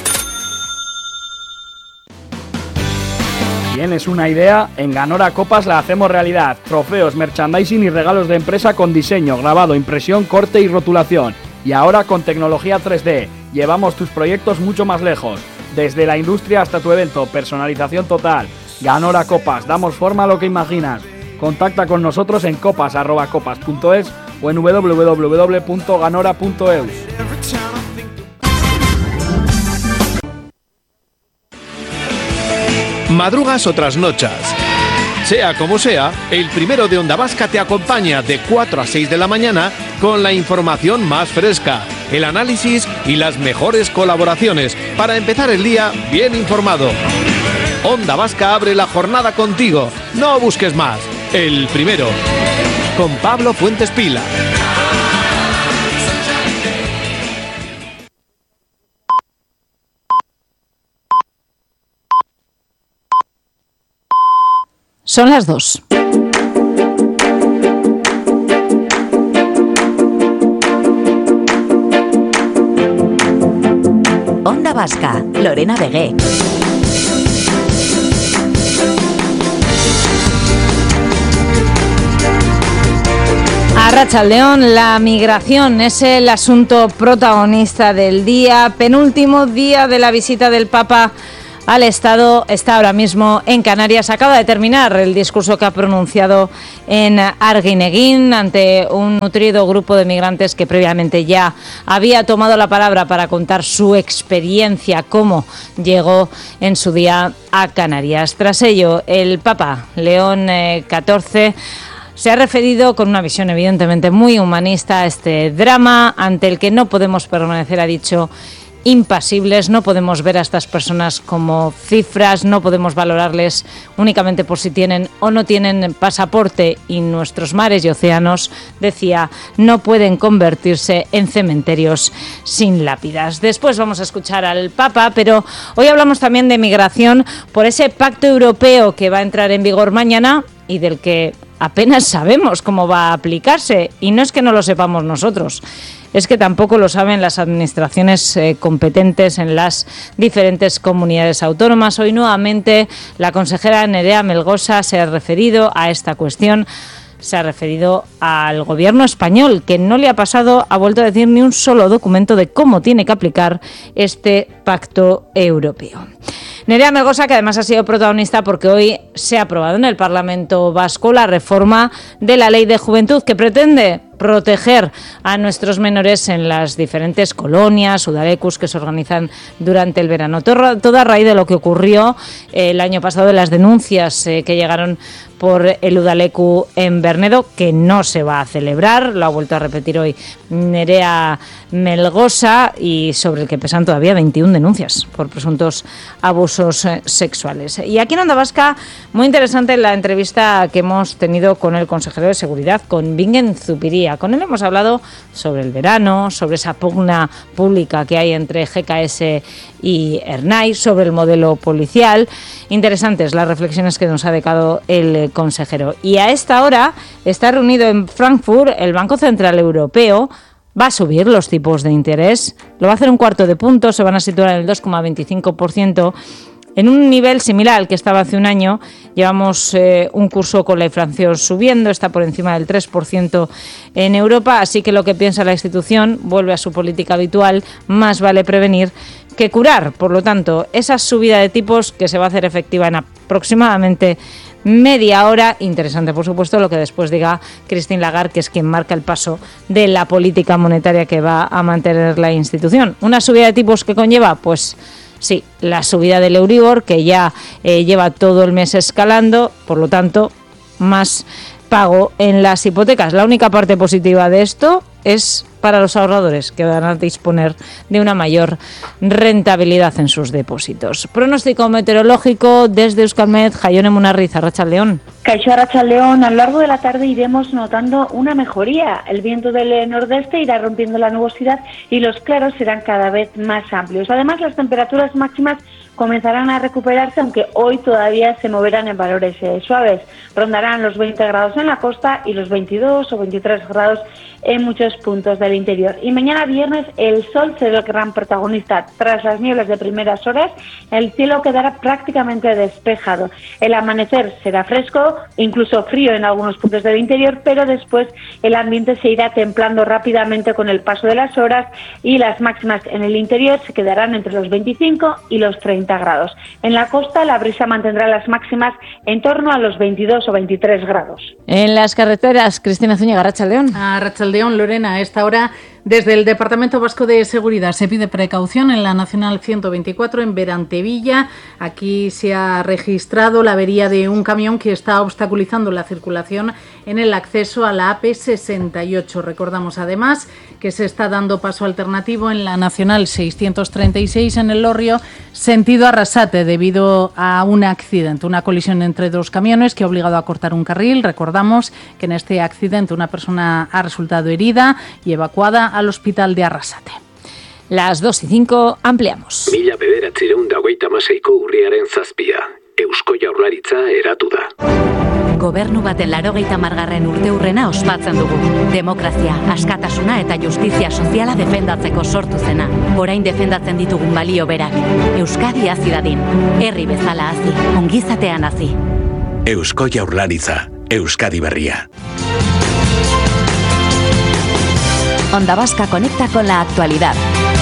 ¿Tienes una idea? En Ganora Copas la hacemos realidad. Trofeos, merchandising y regalos de empresa con diseño, grabado, impresión, corte y rotulación. Y ahora con tecnología tres D. Llevamos tus proyectos mucho más lejos. Desde la industria hasta tu evento, personalización total. Ganora Copas, damos forma a lo que imaginas. Contacta con nosotros en copas arroba copas punto es o en doble u doble u doble u punto ganora punto eus. Madrugas o trasnochas. Sea como sea, el primero de Onda Vasca te acompaña de cuatro a seis de la mañana con la información más fresca, el análisis y las mejores colaboraciones para empezar el día bien informado. Onda Vasca abre la jornada contigo. No busques más. El primero. Con Pablo Fuentes Pila. Son las dos. Onda Vasca, Lorena Vegué. Arratsaldeon, la migración es el asunto protagonista del día. Penúltimo día de la visita del Papa al Estado, está ahora mismo en Canarias. Acaba de terminar el discurso que ha pronunciado en Arguineguín ante un nutrido grupo de migrantes que previamente ya había tomado la palabra para contar su experiencia, cómo llegó en su día a Canarias. Tras ello, el Papa León catorce se ha referido con una visión evidentemente muy humanista a este drama ante el que no podemos permanecer, ha dicho, impasibles. No podemos ver a estas personas como cifras, no podemos valorarles únicamente por si tienen o no tienen pasaporte, y nuestros mares y océanos, decía, no pueden convertirse en cementerios sin lápidas. Después vamos a escuchar al Papa, pero hoy hablamos también de migración por ese pacto europeo que va a entrar en vigor mañana y del que apenas sabemos cómo va a aplicarse, y no es que no lo sepamos nosotros, es que tampoco lo saben las administraciones eh, competentes en las diferentes comunidades autónomas. Hoy nuevamente la consejera Nerea Melgosa se ha referido a esta cuestión, se ha referido al gobierno español, que no le ha pasado, ha vuelto a decir ni un solo documento de cómo tiene que aplicar este pacto europeo. Nerea Melgosa, que además ha sido protagonista porque hoy se ha aprobado en el Parlamento Vasco la reforma de la Ley de Juventud, que pretende proteger a nuestros menores en las diferentes colonias, udalecus, que se organizan durante el verano. Todo, todo a raíz de lo que ocurrió eh, el año pasado, de las denuncias eh, que llegaron por el Udalecu en Bernedo, que no se va a celebrar, lo ha vuelto a repetir hoy Nerea Melgosa, y sobre el que pesan todavía veintiuna denuncias por presuntos abusos eh, sexuales. Y aquí en Onda Vasca, muy interesante la entrevista que hemos tenido con el consejero de Seguridad, con Bingen Zupiria. Con él hemos hablado sobre el verano, sobre esa pugna pública que hay entre G K S y Ernai, sobre el modelo policial. Interesantes las reflexiones que nos ha dejado el consejero. Y a esta hora está reunido en Frankfurt el Banco Central Europeo. Va a subir los tipos de interés, lo va a hacer un cuarto de punto, se van a situar en el dos coma veinticinco por ciento, en un nivel similar al que estaba hace un año. Llevamos eh, un curso con la inflación subiendo, está por encima del tres por ciento en Europa, así que lo que piensa la institución vuelve a su política habitual: más vale prevenir que curar. Por lo tanto, esa subida de tipos, que se va a hacer efectiva en aproximadamente media hora. Interesante, por supuesto, lo que después diga Christine Lagarde, que es quien marca el paso de la política monetaria que va a mantener la institución. Una subida de tipos que conlleva, pues sí, la subida del Euribor, que ya eh, lleva todo el mes escalando, por lo tanto, más pago en las hipotecas. La única parte positiva de esto es para los ahorradores, que van a disponer de una mayor rentabilidad en sus depósitos. Pronóstico meteorológico desde Euskalmet, Jaione Munarriz, Arratsaldeon. Caixo Arratsaldeon, a lo largo de la tarde iremos notando una mejoría. El viento del nordeste irá rompiendo la nubosidad y los claros serán cada vez más amplios. Además, las temperaturas máximas comenzarán a recuperarse, aunque hoy todavía se moverán en valores eh, suaves. Rondarán los veinte grados en la costa y los veintidós o veintitrés grados en muchos puntos del interior. Y mañana viernes el sol será el gran protagonista. Tras las nieblas de primeras horas, el cielo quedará prácticamente despejado. El amanecer será fresco, incluso frío en algunos puntos del interior, pero después el ambiente se irá templando rápidamente con el paso de las horas, y las máximas en el interior se quedarán entre los veinticinco y los treinta grados. En la costa la brisa mantendrá las máximas en torno a los veintidós o veintitrés grados. En las carreteras, Cristina Zúñiga, Arratsaldeon. Arratsaldeon, Lorena, a esta hora desde el Departamento Vasco de Seguridad se pide precaución en la Nacional ciento veinticuatro en Berantevilla. Aquí se ha registrado la avería de un camión que está obstaculizando la circulación en el acceso a la A P sesenta y ocho. Recordamos además que se está dando paso alternativo en la Nacional seiscientos treinta y seis en el Lorrio, sentido Arrasate, debido a un accidente, una colisión entre dos camiones que ha obligado a cortar un carril. Recordamos que en este accidente una persona ha resultado herida y evacuada al hospital de Arrasate. Las dos y cinco, ampliamos. Mila bederatziehun eta hogeita hamaseiko urriaren zazpia. Eusko Jaurlaritza eratu da. Gobernu baten laurogeita hamargarren urteurrena ospatzen dugu. Demokrazia, askatasuna eta justizia soziala defendatzeko sortu zena. Orain defendatzen ditugun balio berak. Euskadi hazi dadin. Herri bezala hazi, ongizatean hazi. Eusko Jaurlaritza, Euskadi berria. Onda Vasca conecta con la actualidad.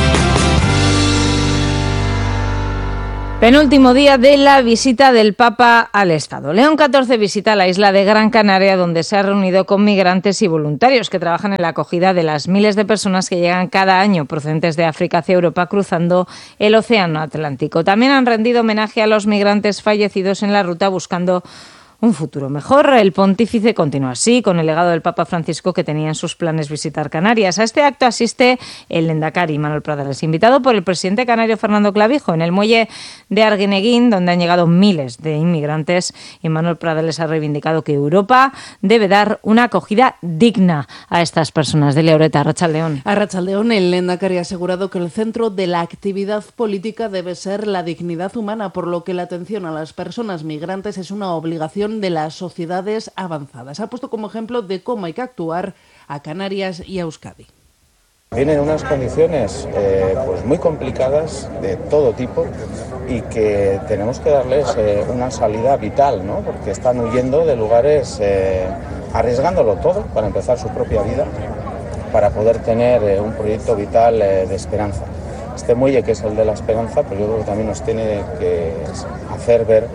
Penúltimo día de la visita del Papa al Estado. León catorce visita la isla de Gran Canaria, donde se ha reunido con migrantes y voluntarios que trabajan en la acogida de las miles de personas que llegan cada año procedentes de África hacia Europa cruzando el Océano Atlántico. También han rendido homenaje a los migrantes fallecidos en la ruta buscando un futuro mejor. El pontífice continúa así con el legado del Papa Francisco, que tenía en sus planes visitar Canarias. A este acto asiste el Lendakari Manuel Pradales, invitado por el presidente canario Fernando Clavijo. En el muelle de Arguineguín, donde han llegado miles de inmigrantes, y Manuel Pradales ha reivindicado que Europa debe dar una acogida digna a estas personas. De Leoreta, Arratsaldeón. Arratsaldeón, el Lendakari ha asegurado que el centro de la actividad política debe ser la dignidad humana, por lo que la atención a las personas migrantes es una obligación de las sociedades avanzadas. Ha puesto como ejemplo de cómo hay que actuar a Canarias y a Euskadi. Vienen unas condiciones eh, pues muy complicadas de todo tipo y que tenemos que darles eh, una salida vital, ¿no? Porque están huyendo de lugares, eh, arriesgándolo todo para empezar su propia vida, para poder tener eh, un proyecto vital eh, de esperanza. Este muelle, que es el de la esperanza, pues yo creo que también nos tiene que hacer ver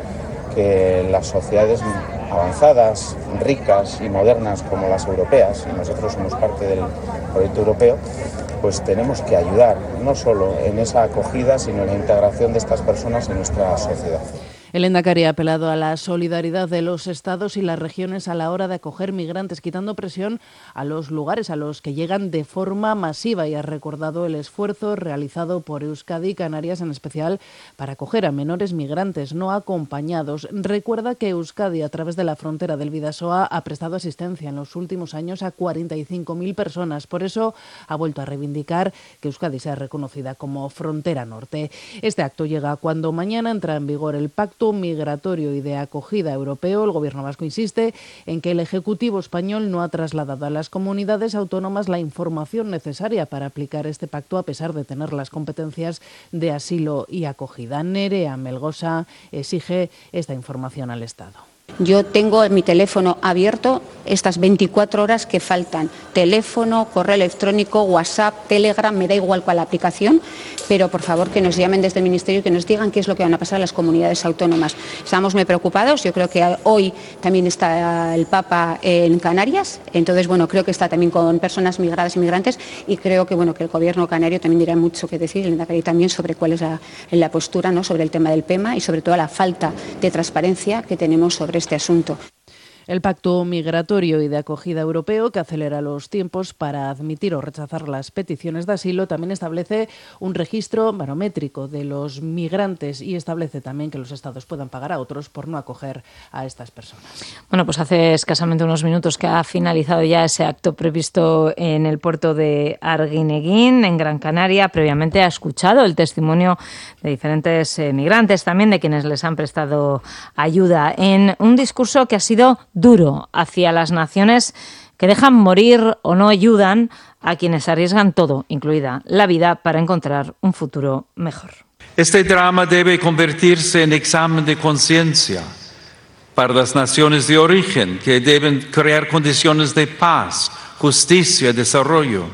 que las sociedades avanzadas, ricas y modernas como las europeas, y nosotros somos parte del proyecto europeo, pues tenemos que ayudar no solo en esa acogida, sino en la integración de estas personas en nuestra sociedad. El Lendakari ha apelado a la solidaridad de los estados y las regiones a la hora de acoger migrantes, quitando presión a los lugares a los que llegan de forma masiva, y ha recordado el esfuerzo realizado por Euskadi y Canarias en especial para acoger a menores migrantes no acompañados. Recuerda que Euskadi, a través de la frontera del Bidasoa, ha prestado asistencia en los últimos años a cuarenta y cinco mil personas. Por eso ha vuelto a reivindicar que Euskadi sea reconocida como frontera norte. Este acto llega cuando mañana entra en vigor el Pacto Migratorio y de Acogida Europeo. El Gobierno vasco insiste en que el Ejecutivo español no ha trasladado a las comunidades autónomas la información necesaria para aplicar este pacto, a pesar de tener las competencias de asilo y acogida. Nerea Melgosa exige esta información al Estado. Yo tengo mi teléfono abierto estas veinticuatro horas que faltan. Teléfono, correo electrónico, WhatsApp, Telegram, me da igual cuál aplicación, pero por favor que nos llamen desde el Ministerio y que nos digan qué es lo que van a pasar a las comunidades autónomas. Estamos muy preocupados. Yo creo que hoy también está el Papa en Canarias, entonces bueno, creo que está también con personas migradas y migrantes, y creo que bueno, que el Gobierno canario también dirá mucho que decir, el Lendakari también, sobre cuál es la, la postura, ¿no?, sobre el tema del P E M A y sobre todo la falta de transparencia que tenemos sobre este asunto. El Pacto Migratorio y de Acogida Europeo, que acelera los tiempos para admitir o rechazar las peticiones de asilo, también establece un registro barométrico de los migrantes y establece también que los estados puedan pagar a otros por no acoger a estas personas. Bueno, pues hace escasamente unos minutos que ha finalizado ya ese acto previsto en el puerto de Arguineguín, en Gran Canaria. Previamente ha escuchado el testimonio de diferentes eh, migrantes, también de quienes les han prestado ayuda, en un discurso que ha sido duro hacia las naciones que dejan morir o no ayudan a quienes arriesgan todo, incluida la vida, para encontrar un futuro mejor. Este drama debe convertirse en examen de conciencia para las naciones de origen, que deben crear condiciones de paz, justicia y desarrollo.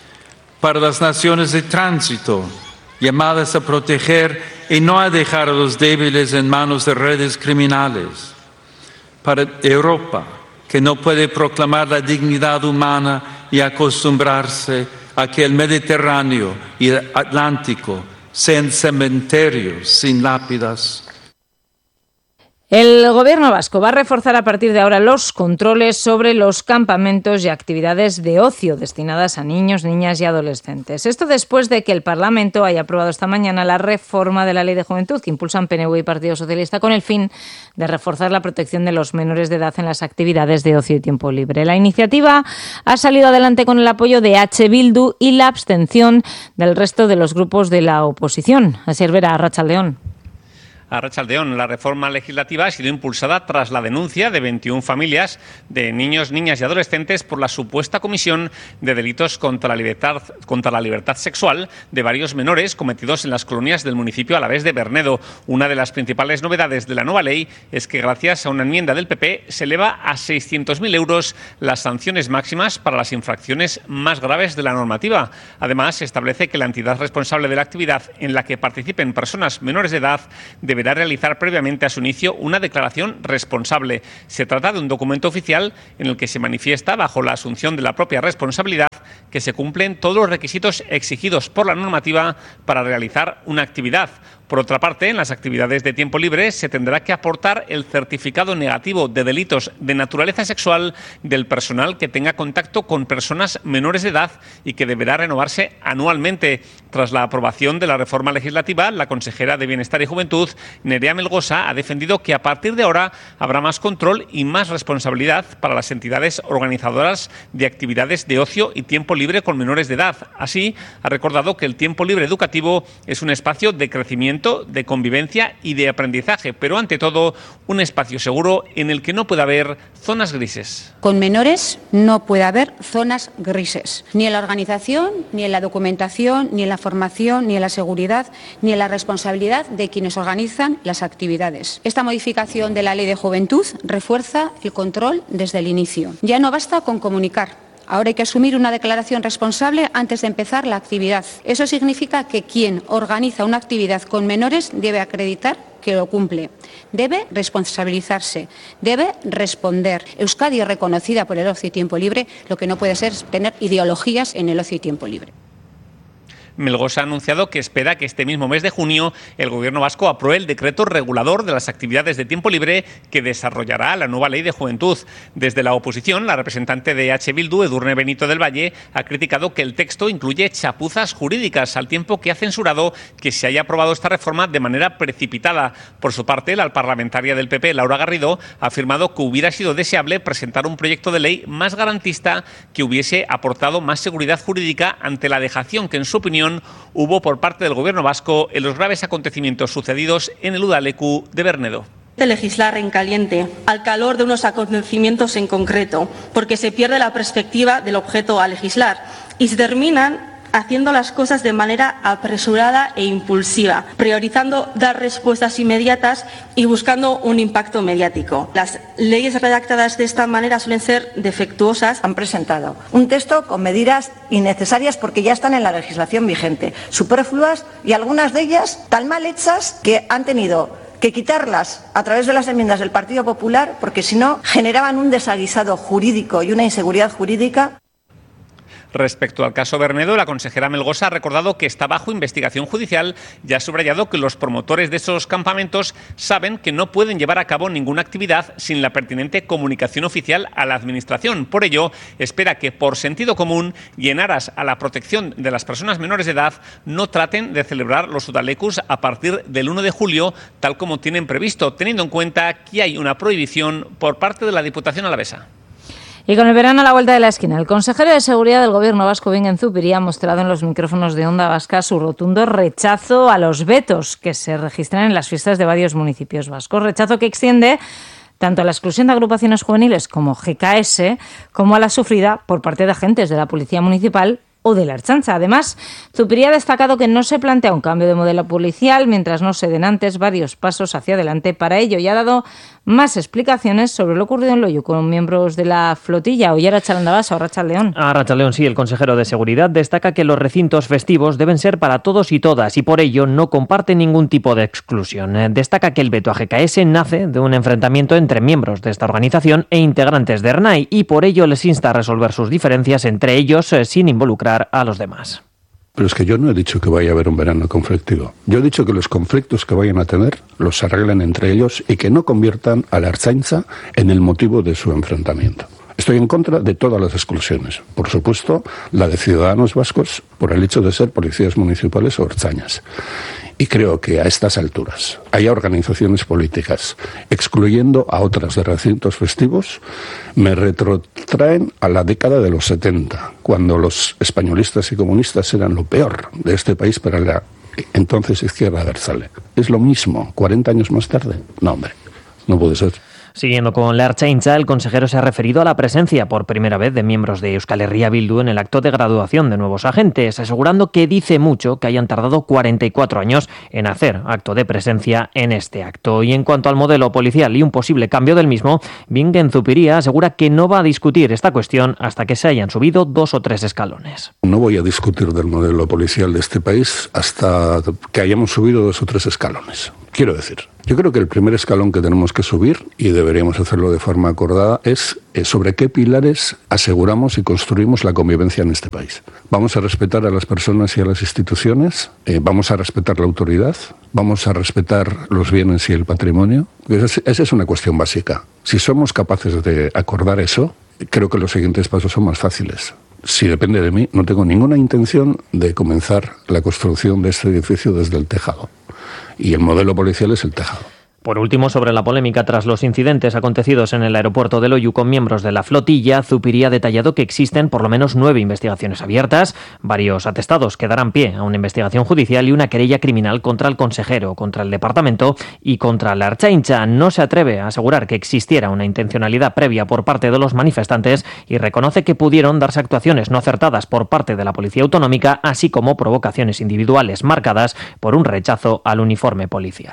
Para las naciones de tránsito, llamadas a proteger y no a dejar a los débiles en manos de redes criminales. Para Europa, que no puede proclamar la dignidad humana y acostumbrarse a que el Mediterráneo y el Atlántico sean cementerios sin lápidas. El Gobierno vasco va a reforzar a partir de ahora los controles sobre los campamentos y actividades de ocio destinadas a niños, niñas y adolescentes. Esto después de que el Parlamento haya aprobado esta mañana la reforma de la Ley de Juventud que impulsan P N V y Partido Socialista, con el fin de reforzar la protección de los menores de edad en las actividades de ocio y tiempo libre. La iniciativa ha salido adelante con el apoyo de H. Bildu y la abstención del resto de los grupos de la oposición. Asier Vera, Arratsaldeón. Arratsaldeón. La reforma legislativa ha sido impulsada tras la denuncia de veintiuna familias de niños, niñas y adolescentes por la supuesta comisión de delitos contra la libertad, contra la libertad sexual de varios menores cometidos en las colonias del municipio alavés de Bernedo. Una de las principales novedades de la nueva ley es que, gracias a una enmienda del P P, se eleva a seiscientos mil euros las sanciones máximas para las infracciones más graves de la normativa. Además, se establece que la entidad responsable de la actividad en la que participen personas menores de edad deberá realizar previamente a su inicio una declaración responsable. Se trata de un documento oficial en el que se manifiesta, bajo la asunción de la propia responsabilidad, que se cumplen todos los requisitos exigidos por la normativa para realizar una actividad. Por otra parte, en las actividades de tiempo libre se tendrá que aportar el certificado negativo de delitos de naturaleza sexual del personal que tenga contacto con personas menores de edad y que deberá renovarse anualmente. Tras la aprobación de la reforma legislativa, la consejera de Bienestar y Juventud, Nerea Melgosa, ha defendido que a partir de ahora habrá más control y más responsabilidad para las entidades organizadoras de actividades de ocio y tiempo libre con menores de edad. Así, ha recordado que el tiempo libre educativo es un espacio de crecimiento, de convivencia y de aprendizaje, pero ante todo un espacio seguro en el que no puede haber zonas grises. Con menores no puede haber zonas grises, ni en la organización, ni en la documentación, ni en la formación, ni en la seguridad, ni en la responsabilidad de quienes organizan las actividades. Esta modificación de la Ley de Juventud refuerza el control desde el inicio. Ya no basta con comunicar. Ahora hay que asumir una declaración responsable antes de empezar la actividad. Eso significa que quien organiza una actividad con menores debe acreditar que lo cumple, debe responsabilizarse, debe responder. Euskadi es reconocida por el ocio y tiempo libre, lo que no puede ser es tener ideologías en el ocio y tiempo libre. Melgosa ha anunciado que espera que este mismo mes de junio el Gobierno vasco apruebe el decreto regulador de las actividades de tiempo libre que desarrollará la nueva Ley de Juventud. Desde la oposición, la representante de H. Bildu, Edurne Benito del Valle, ha criticado que el texto incluye chapuzas jurídicas, al tiempo que ha censurado que se haya aprobado esta reforma de manera precipitada. Por su parte, la parlamentaria del P P, Laura Garrido, ha afirmado que hubiera sido deseable presentar un proyecto de ley más garantista que hubiese aportado más seguridad jurídica ante la dejación que, en su opinión, hubo por parte del Gobierno vasco en los graves acontecimientos sucedidos en el Udaleku de Bernedo. De legislar en caliente, al calor de unos acontecimientos en concreto, porque se pierde la perspectiva del objeto a legislar y se terminan haciendo las cosas de manera apresurada e impulsiva, priorizando dar respuestas inmediatas y buscando un impacto mediático. Las leyes redactadas de esta manera suelen ser defectuosas. Han presentado un texto con medidas innecesarias porque ya están en la legislación vigente, superfluas y algunas de ellas tan mal hechas que han tenido que quitarlas a través de las enmiendas del Partido Popular porque si no generaban un desaguisado jurídico y una inseguridad jurídica. Respecto al caso Bernedo, la consejera Melgosa ha recordado que está bajo investigación judicial y ha subrayado que los promotores de esos campamentos saben que no pueden llevar a cabo ninguna actividad sin la pertinente comunicación oficial a la Administración. Por ello, espera que, por sentido común y en aras a la protección de las personas menores de edad, no traten de celebrar los Udalekus a partir del uno de julio, tal como tienen previsto, teniendo en cuenta que hay una prohibición por parte de la Diputación alavesa. Y con el verano a la vuelta de la esquina, el consejero de Seguridad del Gobierno vasco, Bingen Zupiria, ha mostrado en los micrófonos de Onda Vasca su rotundo rechazo a los vetos que se registran en las fiestas de varios municipios vascos. Rechazo que extiende tanto a la exclusión de agrupaciones juveniles como G K S, como a la sufrida por parte de agentes de la Policía Municipal o de la Ertzaintza. Además, Zupiria ha destacado que no se plantea un cambio de modelo policial mientras no se den antes varios pasos hacia adelante para ello, y ha dado más explicaciones sobre lo ocurrido en Loiu con miembros de la flotilla. Oyer a Chalandabas o Arratsaldeón. A Arratsaldeón, sí, el consejero de Seguridad destaca que los recintos festivos deben ser para todos y todas y por ello no comparte ningún tipo de exclusión. Destaca que el veto a G K S nace de un enfrentamiento entre miembros de esta organización e integrantes de Ernai y por ello les insta a resolver sus diferencias entre ellos sin involucrar a los demás. Pero es que yo no he dicho que vaya a haber un verano conflictivo. Yo he dicho que los conflictos que vayan a tener los arreglen entre ellos y que no conviertan a la Ertzaintza en el motivo de su enfrentamiento. Estoy en contra de todas las exclusiones. Por supuesto, la de ciudadanos vascos por el hecho de ser policías municipales o ertzainas. Y creo que a estas alturas haya organizaciones políticas excluyendo a otras de recintos festivos me retrotraen a la década de los setenta, cuando los españolistas y comunistas eran lo peor de este país para la entonces Izquierda Abertzale. Es lo mismo, cuarenta años más tarde. No, hombre, no puede ser. Siguiendo con la Ertzaintza, el consejero se ha referido a la presencia por primera vez de miembros de Euskal Herria Bildu en el acto de graduación de nuevos agentes, asegurando que dice mucho que hayan tardado cuarenta y cuatro años en hacer acto de presencia en este acto. Y en cuanto al modelo policial y un posible cambio del mismo, Bingen Zupiria asegura que no va a discutir esta cuestión hasta que se hayan subido dos o tres escalones. No voy a discutir del modelo policial de este país hasta que hayamos subido dos o tres escalones. Quiero decir, yo creo que el primer escalón que tenemos que subir, y deberíamos hacerlo de forma acordada, es sobre qué pilares aseguramos y construimos la convivencia en este país. ¿Vamos a respetar a las personas y a las instituciones? Eh, ¿Vamos a respetar la autoridad? ¿Vamos a respetar los bienes y el patrimonio? Esa, esa es una cuestión básica. Si somos capaces de acordar eso, creo que los siguientes pasos son más fáciles. Si depende de mí, no tengo ninguna intención de comenzar la construcción de este edificio desde el tejado. Y el modelo policial es el tejado. Por último, sobre la polémica tras los incidentes acontecidos en el aeropuerto de Loiu con miembros de la flotilla, Zupiria ha detallado que existen por lo menos nueve investigaciones abiertas, varios atestados que darán pie a una investigación judicial y una querella criminal contra el consejero, contra el departamento y contra la Ertzaintza. No se atreve a asegurar que existiera una intencionalidad previa por parte de los manifestantes y reconoce que pudieron darse actuaciones no acertadas por parte de la Policía Autonómica, así como provocaciones individuales marcadas por un rechazo al uniforme policial.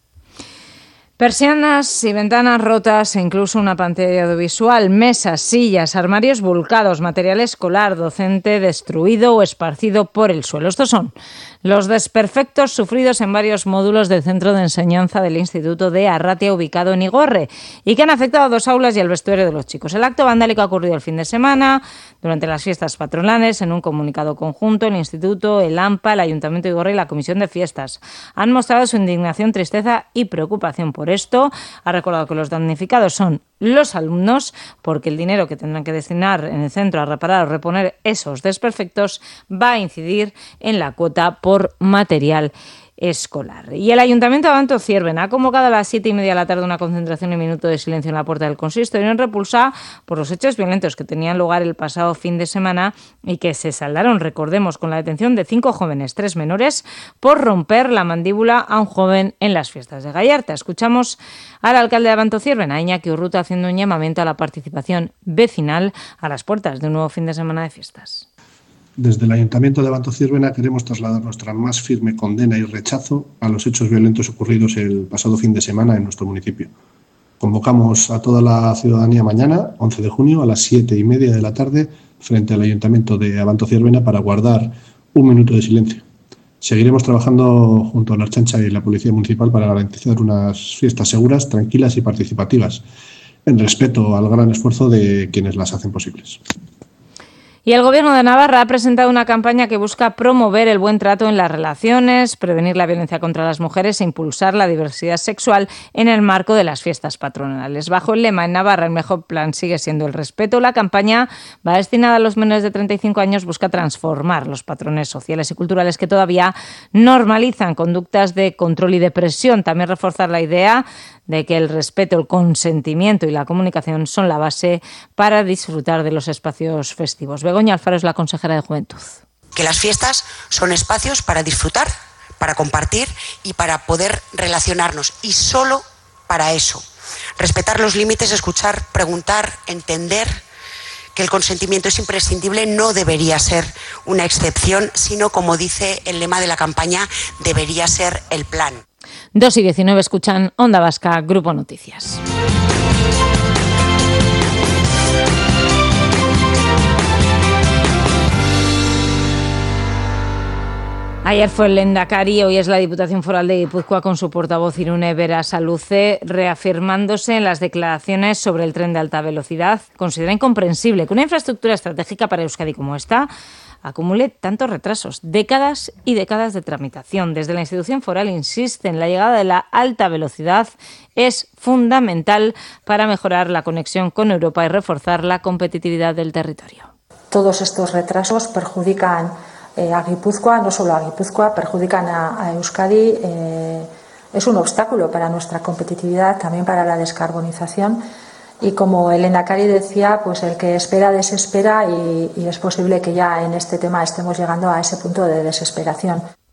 Persianas y ventanas rotas e incluso una pantalla audiovisual, mesas, sillas, armarios volcados, material escolar, docente destruido o esparcido por el suelo. Estos son los desperfectos sufridos en varios módulos del centro de enseñanza del Instituto de Arratia, ubicado en Igorre, y que han afectado a dos aulas y al vestuario de los chicos. El acto vandálico ha ocurrido el fin de semana, durante las fiestas patronales. En un comunicado conjunto, el Instituto, el AMPA, el Ayuntamiento de Igorre y la Comisión de Fiestas han mostrado su indignación, tristeza y preocupación por esto. Ha recordado que los damnificados son los alumnos, porque el dinero que tendrán que destinar en el centro a reparar o reponer esos desperfectos va a incidir en la cuota por material escolar. Y el Ayuntamiento de Abanto Ciervena ha convocado a las siete y media de la tarde una concentración y minuto de silencio en la puerta del consistorio en repulsa por los hechos violentos que tenían lugar el pasado fin de semana y que se saldaron, recordemos, con la detención de cinco jóvenes, tres menores, por romper la mandíbula a un joven en las fiestas de Gallarta. Escuchamos al alcalde de Abanto Ciervena, Iñaki Urruta, haciendo un llamamiento a la participación vecinal a las puertas de un nuevo fin de semana de fiestas. Desde el Ayuntamiento de Abanto Ciervena queremos trasladar nuestra más firme condena y rechazo a los hechos violentos ocurridos el pasado fin de semana en nuestro municipio. Convocamos a toda la ciudadanía mañana, once de junio, a las siete y media de la tarde, frente al Ayuntamiento de Abanto Ciervena para guardar un minuto de silencio. Seguiremos trabajando junto a la Ertzaintza y la Policía Municipal para garantizar unas fiestas seguras, tranquilas y participativas, en respeto al gran esfuerzo de quienes las hacen posibles. Y el Gobierno de Navarra ha presentado una campaña que busca promover el buen trato en las relaciones, prevenir la violencia contra las mujeres e impulsar la diversidad sexual en el marco de las fiestas patronales. Bajo el lema "En Navarra el mejor plan sigue siendo el respeto", la campaña va destinada a los menores de treinta y cinco años, busca transformar los patrones sociales y culturales que todavía normalizan conductas de control y de presión. También reforzar la idea de que el respeto, el consentimiento y la comunicación son la base para disfrutar de los espacios festivos. Begoña Alfaro es la consejera de Juventud. Que las fiestas son espacios para disfrutar, para compartir y para poder relacionarnos, y solo para eso. Respetar los límites, escuchar, preguntar, entender que el consentimiento es imprescindible, no debería ser una excepción, sino, como dice el lema de la campaña, debería ser el plan. dos y diecinueve escuchan Onda Vasca, Grupo Noticias. Ayer fue el Lehendakari, hoy es la Diputación Foral de Guipúzcoa con su portavoz Irune Berasaluze, reafirmándose en las declaraciones sobre el tren de alta velocidad. Considera incomprensible que una infraestructura estratégica para Euskadi como esta acumule tantos retrasos, décadas y décadas de tramitación. Desde la institución foral insisten, la llegada de la alta velocidad es fundamental para mejorar la conexión con Europa y reforzar la competitividad del territorio. Todos estos retrasos perjudican eh, a Guipúzcoa, no solo a Guipúzcoa, perjudican a, a Euskadi. Eh, es un obstáculo para nuestra competitividad, también para la descarbonización. Y como el Lehendakari decía, pues el que espera desespera y, y es posible que ya en este tema estemos llegando a ese punto de desesperación.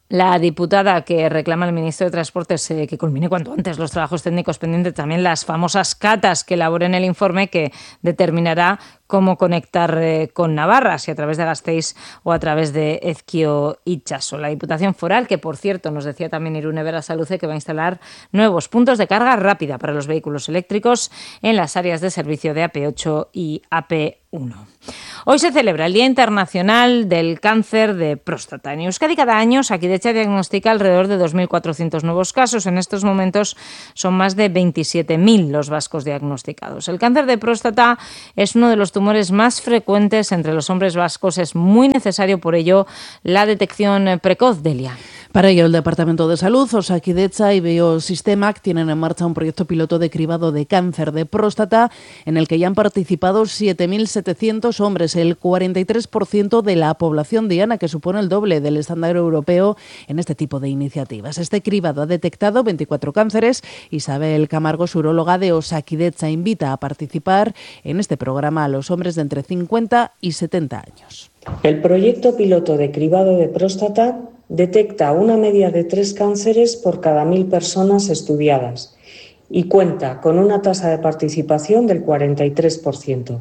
La diputada que reclama al ministro de Transportes eh, que culmine cuanto antes los trabajos técnicos pendientes, también las famosas catas que elaboren el informe que determinará cómo conectar eh, con Navarra, si a través de Gasteiz o a través de Ezquio Itxaso. La Diputación Foral, que por cierto nos decía también Irune Berasaluce que va a instalar nuevos puntos de carga rápida para los vehículos eléctricos en las áreas de servicio de A P ocho y A P uno. Hoy se celebra el Día Internacional del Cáncer de Próstata. En Euskadi cada año Osakidetza diagnostica alrededor de dos mil cuatrocientos nuevos casos. En estos momentos son más de veintisiete mil los vascos diagnosticados. El cáncer de próstata es uno de los tumores más frecuentes entre los hombres vascos. Es muy necesario, por ello, la detección precoz, Delia. Para ello, el Departamento de Salud, Osakidetza y Biosistemac tienen en marcha un proyecto piloto de cribado de cáncer de próstata en el que ya han participado siete mil setecientos hombres, el cuarenta y tres por ciento de la población diana, que supone el doble del estándar europeo en este tipo de iniciativas. Este cribado ha detectado veinticuatro cánceres. Isabel Camargo, uróloga de Osakidetza, invita a participar en este programa a los hombres de entre cincuenta y setenta años. El proyecto piloto de cribado de próstata detecta una media de tres cánceres por cada mil personas estudiadas y cuenta con una tasa de participación del cuarenta y tres por ciento.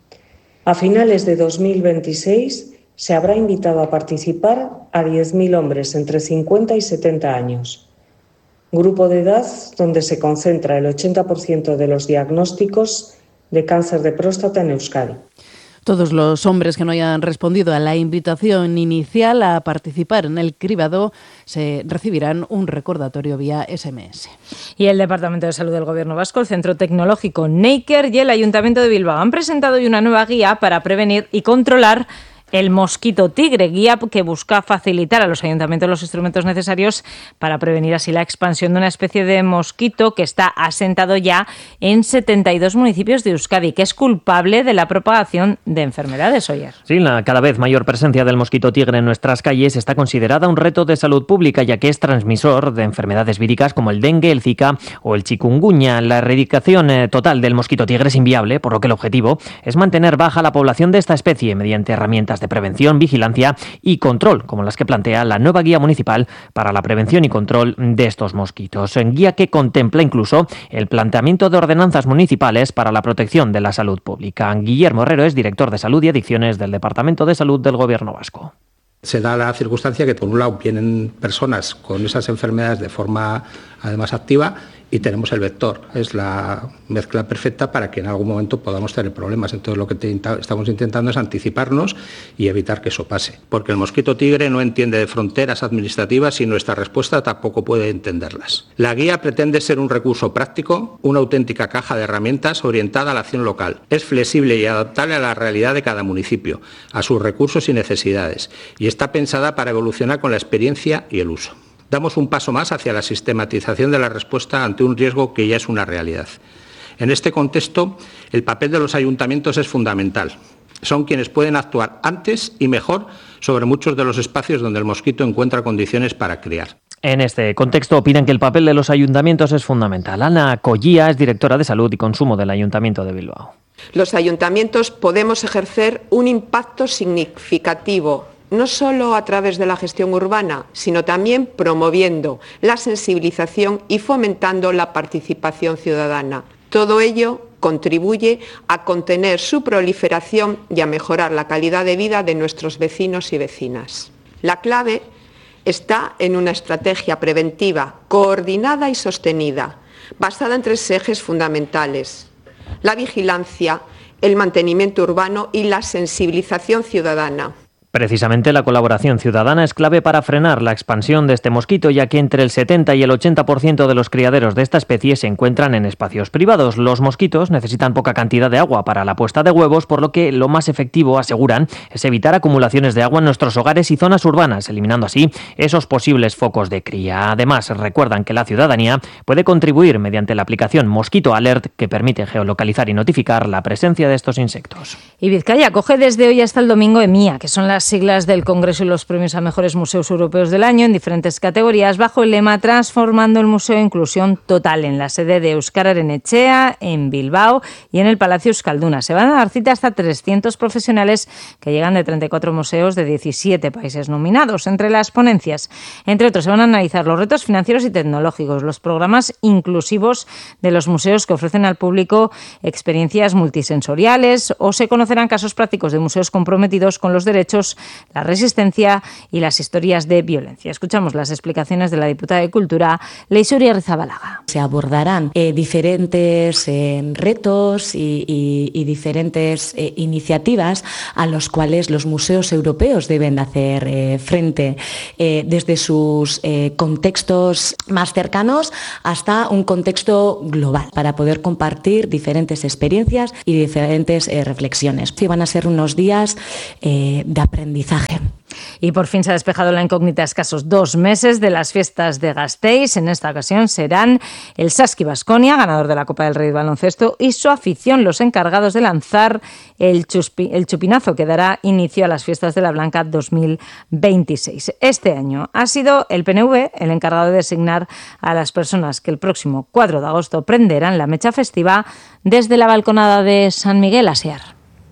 A finales de dos mil veintiséis se habrá invitado a participar a diez mil hombres entre cincuenta y setenta años, grupo de edad donde se concentra el ochenta por ciento de los diagnósticos de cáncer de próstata en Euskadi. Todos los hombres que no hayan respondido a la invitación inicial a participar en el cribado se recibirán un recordatorio vía ese eme ese. Y el Departamento de Salud del Gobierno Vasco, el Centro Tecnológico Neiker y el Ayuntamiento de Bilbao han presentado hoy una nueva guía para prevenir y controlar el mosquito tigre, guía que busca facilitar a los ayuntamientos los instrumentos necesarios para prevenir así la expansión de una especie de mosquito que está asentado ya en setenta y dos municipios de Euskadi, que es culpable de la propagación de enfermedades, Oyer. Sí, la cada vez mayor presencia del mosquito tigre en nuestras calles está considerada un reto de salud pública, ya que es transmisor de enfermedades víricas como el dengue, el zika o el chikungunya. La erradicación eh, total del mosquito tigre es inviable, por lo que el objetivo es mantener baja la población de esta especie mediante herramientas de prevención, vigilancia y control, como las que plantea la nueva guía municipal para la prevención y control de estos mosquitos. En guía que contempla incluso el planteamiento de ordenanzas municipales para la protección de la salud pública. Guillermo Herrero es director de Salud y Adicciones del Departamento de Salud del Gobierno Vasco. Se da la circunstancia que, por un lado, vienen personas con esas enfermedades de forma, además, activa, y tenemos el vector. Es la mezcla perfecta para que en algún momento podamos tener problemas. Entonces, lo que te, estamos intentando es anticiparnos y evitar que eso pase. Porque el mosquito tigre no entiende de fronteras administrativas y nuestra respuesta tampoco puede entenderlas. La guía pretende ser un recurso práctico, una auténtica caja de herramientas orientada a la acción local. Es flexible y adaptable a la realidad de cada municipio, a sus recursos y necesidades, y está pensada para evolucionar con la experiencia y el uso. Damos un paso más hacia la sistematización de la respuesta ante un riesgo que ya es una realidad. En este contexto, el papel de los ayuntamientos es fundamental. Son quienes pueden actuar antes y mejor sobre muchos de los espacios donde el mosquito encuentra condiciones para criar. En este contexto opinan que el papel de los ayuntamientos es fundamental. Ana Collía es directora de Salud y Consumo del Ayuntamiento de Bilbao. Los ayuntamientos podemos ejercer un impacto significativo, no solo a través de la gestión urbana, sino también promoviendo la sensibilización y fomentando la participación ciudadana. Todo ello contribuye a contener su proliferación y a mejorar la calidad de vida de nuestros vecinos y vecinas. La clave está en una estrategia preventiva, coordinada y sostenida, basada en tres ejes fundamentales: la vigilancia, el mantenimiento urbano y la sensibilización ciudadana. Precisamente la colaboración ciudadana es clave para frenar la expansión de este mosquito, ya que entre el setenta y el ochenta por ciento de los criaderos de esta especie se encuentran en espacios privados. Los mosquitos necesitan poca cantidad de agua para la puesta de huevos, por lo que lo más efectivo, aseguran, es evitar acumulaciones de agua en nuestros hogares y zonas urbanas, eliminando así esos posibles focos de cría. Además, recuerdan que la ciudadanía puede contribuir mediante la aplicación Mosquito Alert, que permite geolocalizar y notificar la presencia de estos insectos. Y Vizcaya acoge desde hoy hasta el domingo EMIA, que son las siglas del Congreso y los premios a mejores museos europeos del año en diferentes categorías bajo el lema Transformando el Museo Inclusión Total en la sede de Euskararen Etxea, en Bilbao y en el Palacio Euskalduna. Se van a dar cita hasta trescientos profesionales que llegan de treinta y cuatro museos de diecisiete países nominados. Entre las ponencias, entre otros, se van a analizar los retos financieros y tecnológicos, los programas inclusivos de los museos que ofrecen al público experiencias multisensoriales, o se conocerán casos prácticos de museos comprometidos con los derechos, la resistencia y las historias de violencia. Escuchamos las explicaciones de la diputada de Cultura, Leixuri Arrizabalaga. Se abordarán eh, diferentes eh, retos y, y, y diferentes eh, iniciativas a los cuales los museos europeos deben hacer eh, frente, eh, desde sus eh, contextos más cercanos hasta un contexto global, para poder compartir diferentes experiencias y diferentes eh, reflexiones. Sí, van a ser unos días eh, de aprendizaje. Y por fin se ha despejado la incógnita a escasos dos meses de las fiestas de Gasteiz. En esta ocasión serán el Saski Baskonia, ganador de la Copa del Rey de Baloncesto, y su afición los encargados de lanzar el, chuspi, el chupinazo que dará inicio a las fiestas de la Blanca dos mil veintiséis. Este año ha sido el P N V el encargado de designar a las personas que el próximo cuatro de agosto prenderán la mecha festiva desde la balconada de San Miguel Asier.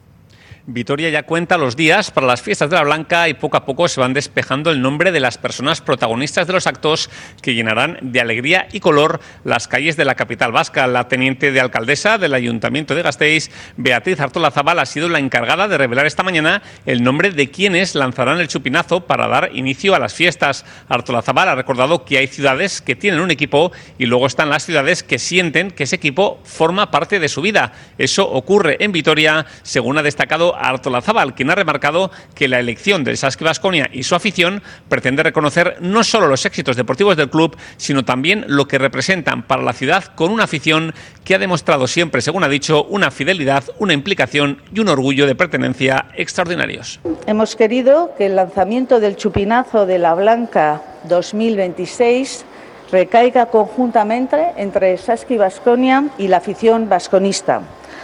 Vitoria ya cuenta los días para las fiestas de la Blanca y poco a poco se van despejando el nombre de las personas protagonistas de los actos que llenarán de alegría y color las calles de la capital vasca. La teniente de alcaldesa del Ayuntamiento de Gasteiz, Beatriz Artolazabal, ha sido la encargada de revelar esta mañana el nombre de quienes lanzarán el chupinazo para dar inicio a las fiestas. Artolazabal ha recordado que hay ciudades que tienen un equipo y luego están las ciudades que sienten que ese equipo forma parte de su vida. Eso ocurre en Vitoria, según ha destacado Artolazabal, quien ha remarcado que la elección del Saski Baskonia y su afición pretende reconocer no solo los éxitos deportivos del club, sino también lo que representan para la ciudad, con una afición que ha demostrado siempre, según ha dicho, una fidelidad, una implicación y un orgullo de pertenencia extraordinarios. Hemos querido que el lanzamiento del chupinazo de la Blanca dos mil veintiséis recaiga conjuntamente entre Saski Baskonia y la afición vasconista.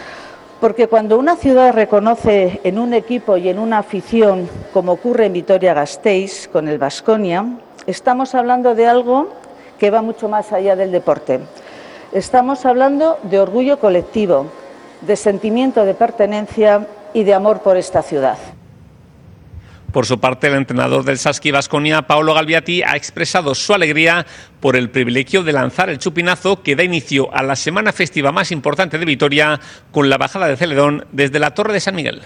Porque cuando una ciudad reconoce en un equipo y en una afición, como ocurre en Vitoria-Gasteiz con el Baskonia, estamos hablando de algo que va mucho más allá del deporte. Estamos hablando de orgullo colectivo, de sentimiento de pertenencia y de amor por esta ciudad. Por su parte, el entrenador del Saski Baskonia, Paolo Galbiati, ha expresado su alegría por el privilegio de lanzar el chupinazo que da inicio a la semana festiva más importante de Vitoria, con la bajada de Celedón desde la Torre de San Miguel.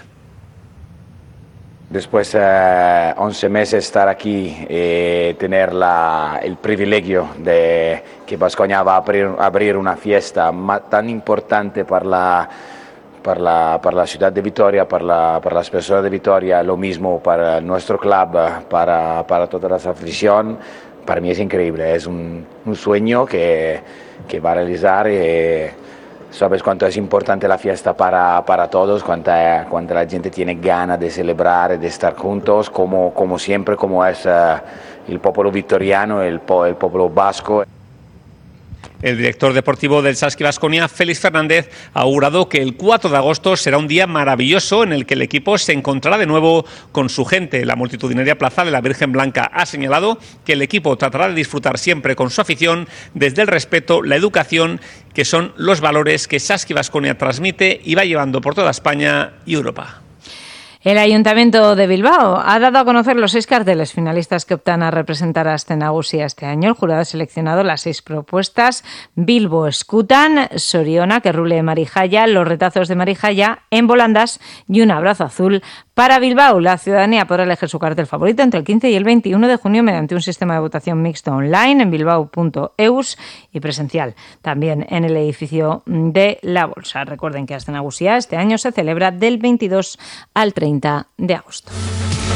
Después de eh, once meses estar aquí y eh, tener la, el privilegio de que Baskonia va a abrir, abrir una fiesta tan importante para la para la, para la ciudad de Vitoria, para, la, para las personas de Vitoria, lo mismo para nuestro club, para, para toda la afición. Para mí es increíble, es un, un sueño que, que va a realizar. Y sabes cuánto es importante la fiesta para, para todos, cuánta, cuánta la gente tiene ganas de celebrar, de estar juntos, como, como siempre, como es uh, el pueblo vitoriano, el, el pueblo vasco. El director deportivo del Saski Baskonia, Félix Fernández, ha augurado que el cuatro de agosto será un día maravilloso en el que el equipo se encontrará de nuevo con su gente. La multitudinaria plaza de la Virgen Blanca ha señalado que el equipo tratará de disfrutar siempre con su afición desde el respeto, la educación, que son los valores que Saski Baskonia transmite y va llevando por toda España y Europa. El Ayuntamiento de Bilbao ha dado a conocer los seis carteles finalistas que optan a representar a Astenagusia este año. El jurado ha seleccionado las seis propuestas: Bilbo Escutan, Soriona, que rule Marijaya, Los retazos de Marijaya, En volandas y Un abrazo azul para Bilbao. La ciudadanía podrá elegir su cartel favorito entre el quince y el veintiuno de junio mediante un sistema de votación mixto online en bilbao punto eus y presencial también en el edificio de la Bolsa. Recuerden que Astenagusia este año se celebra del veintidós al treinta de agosto.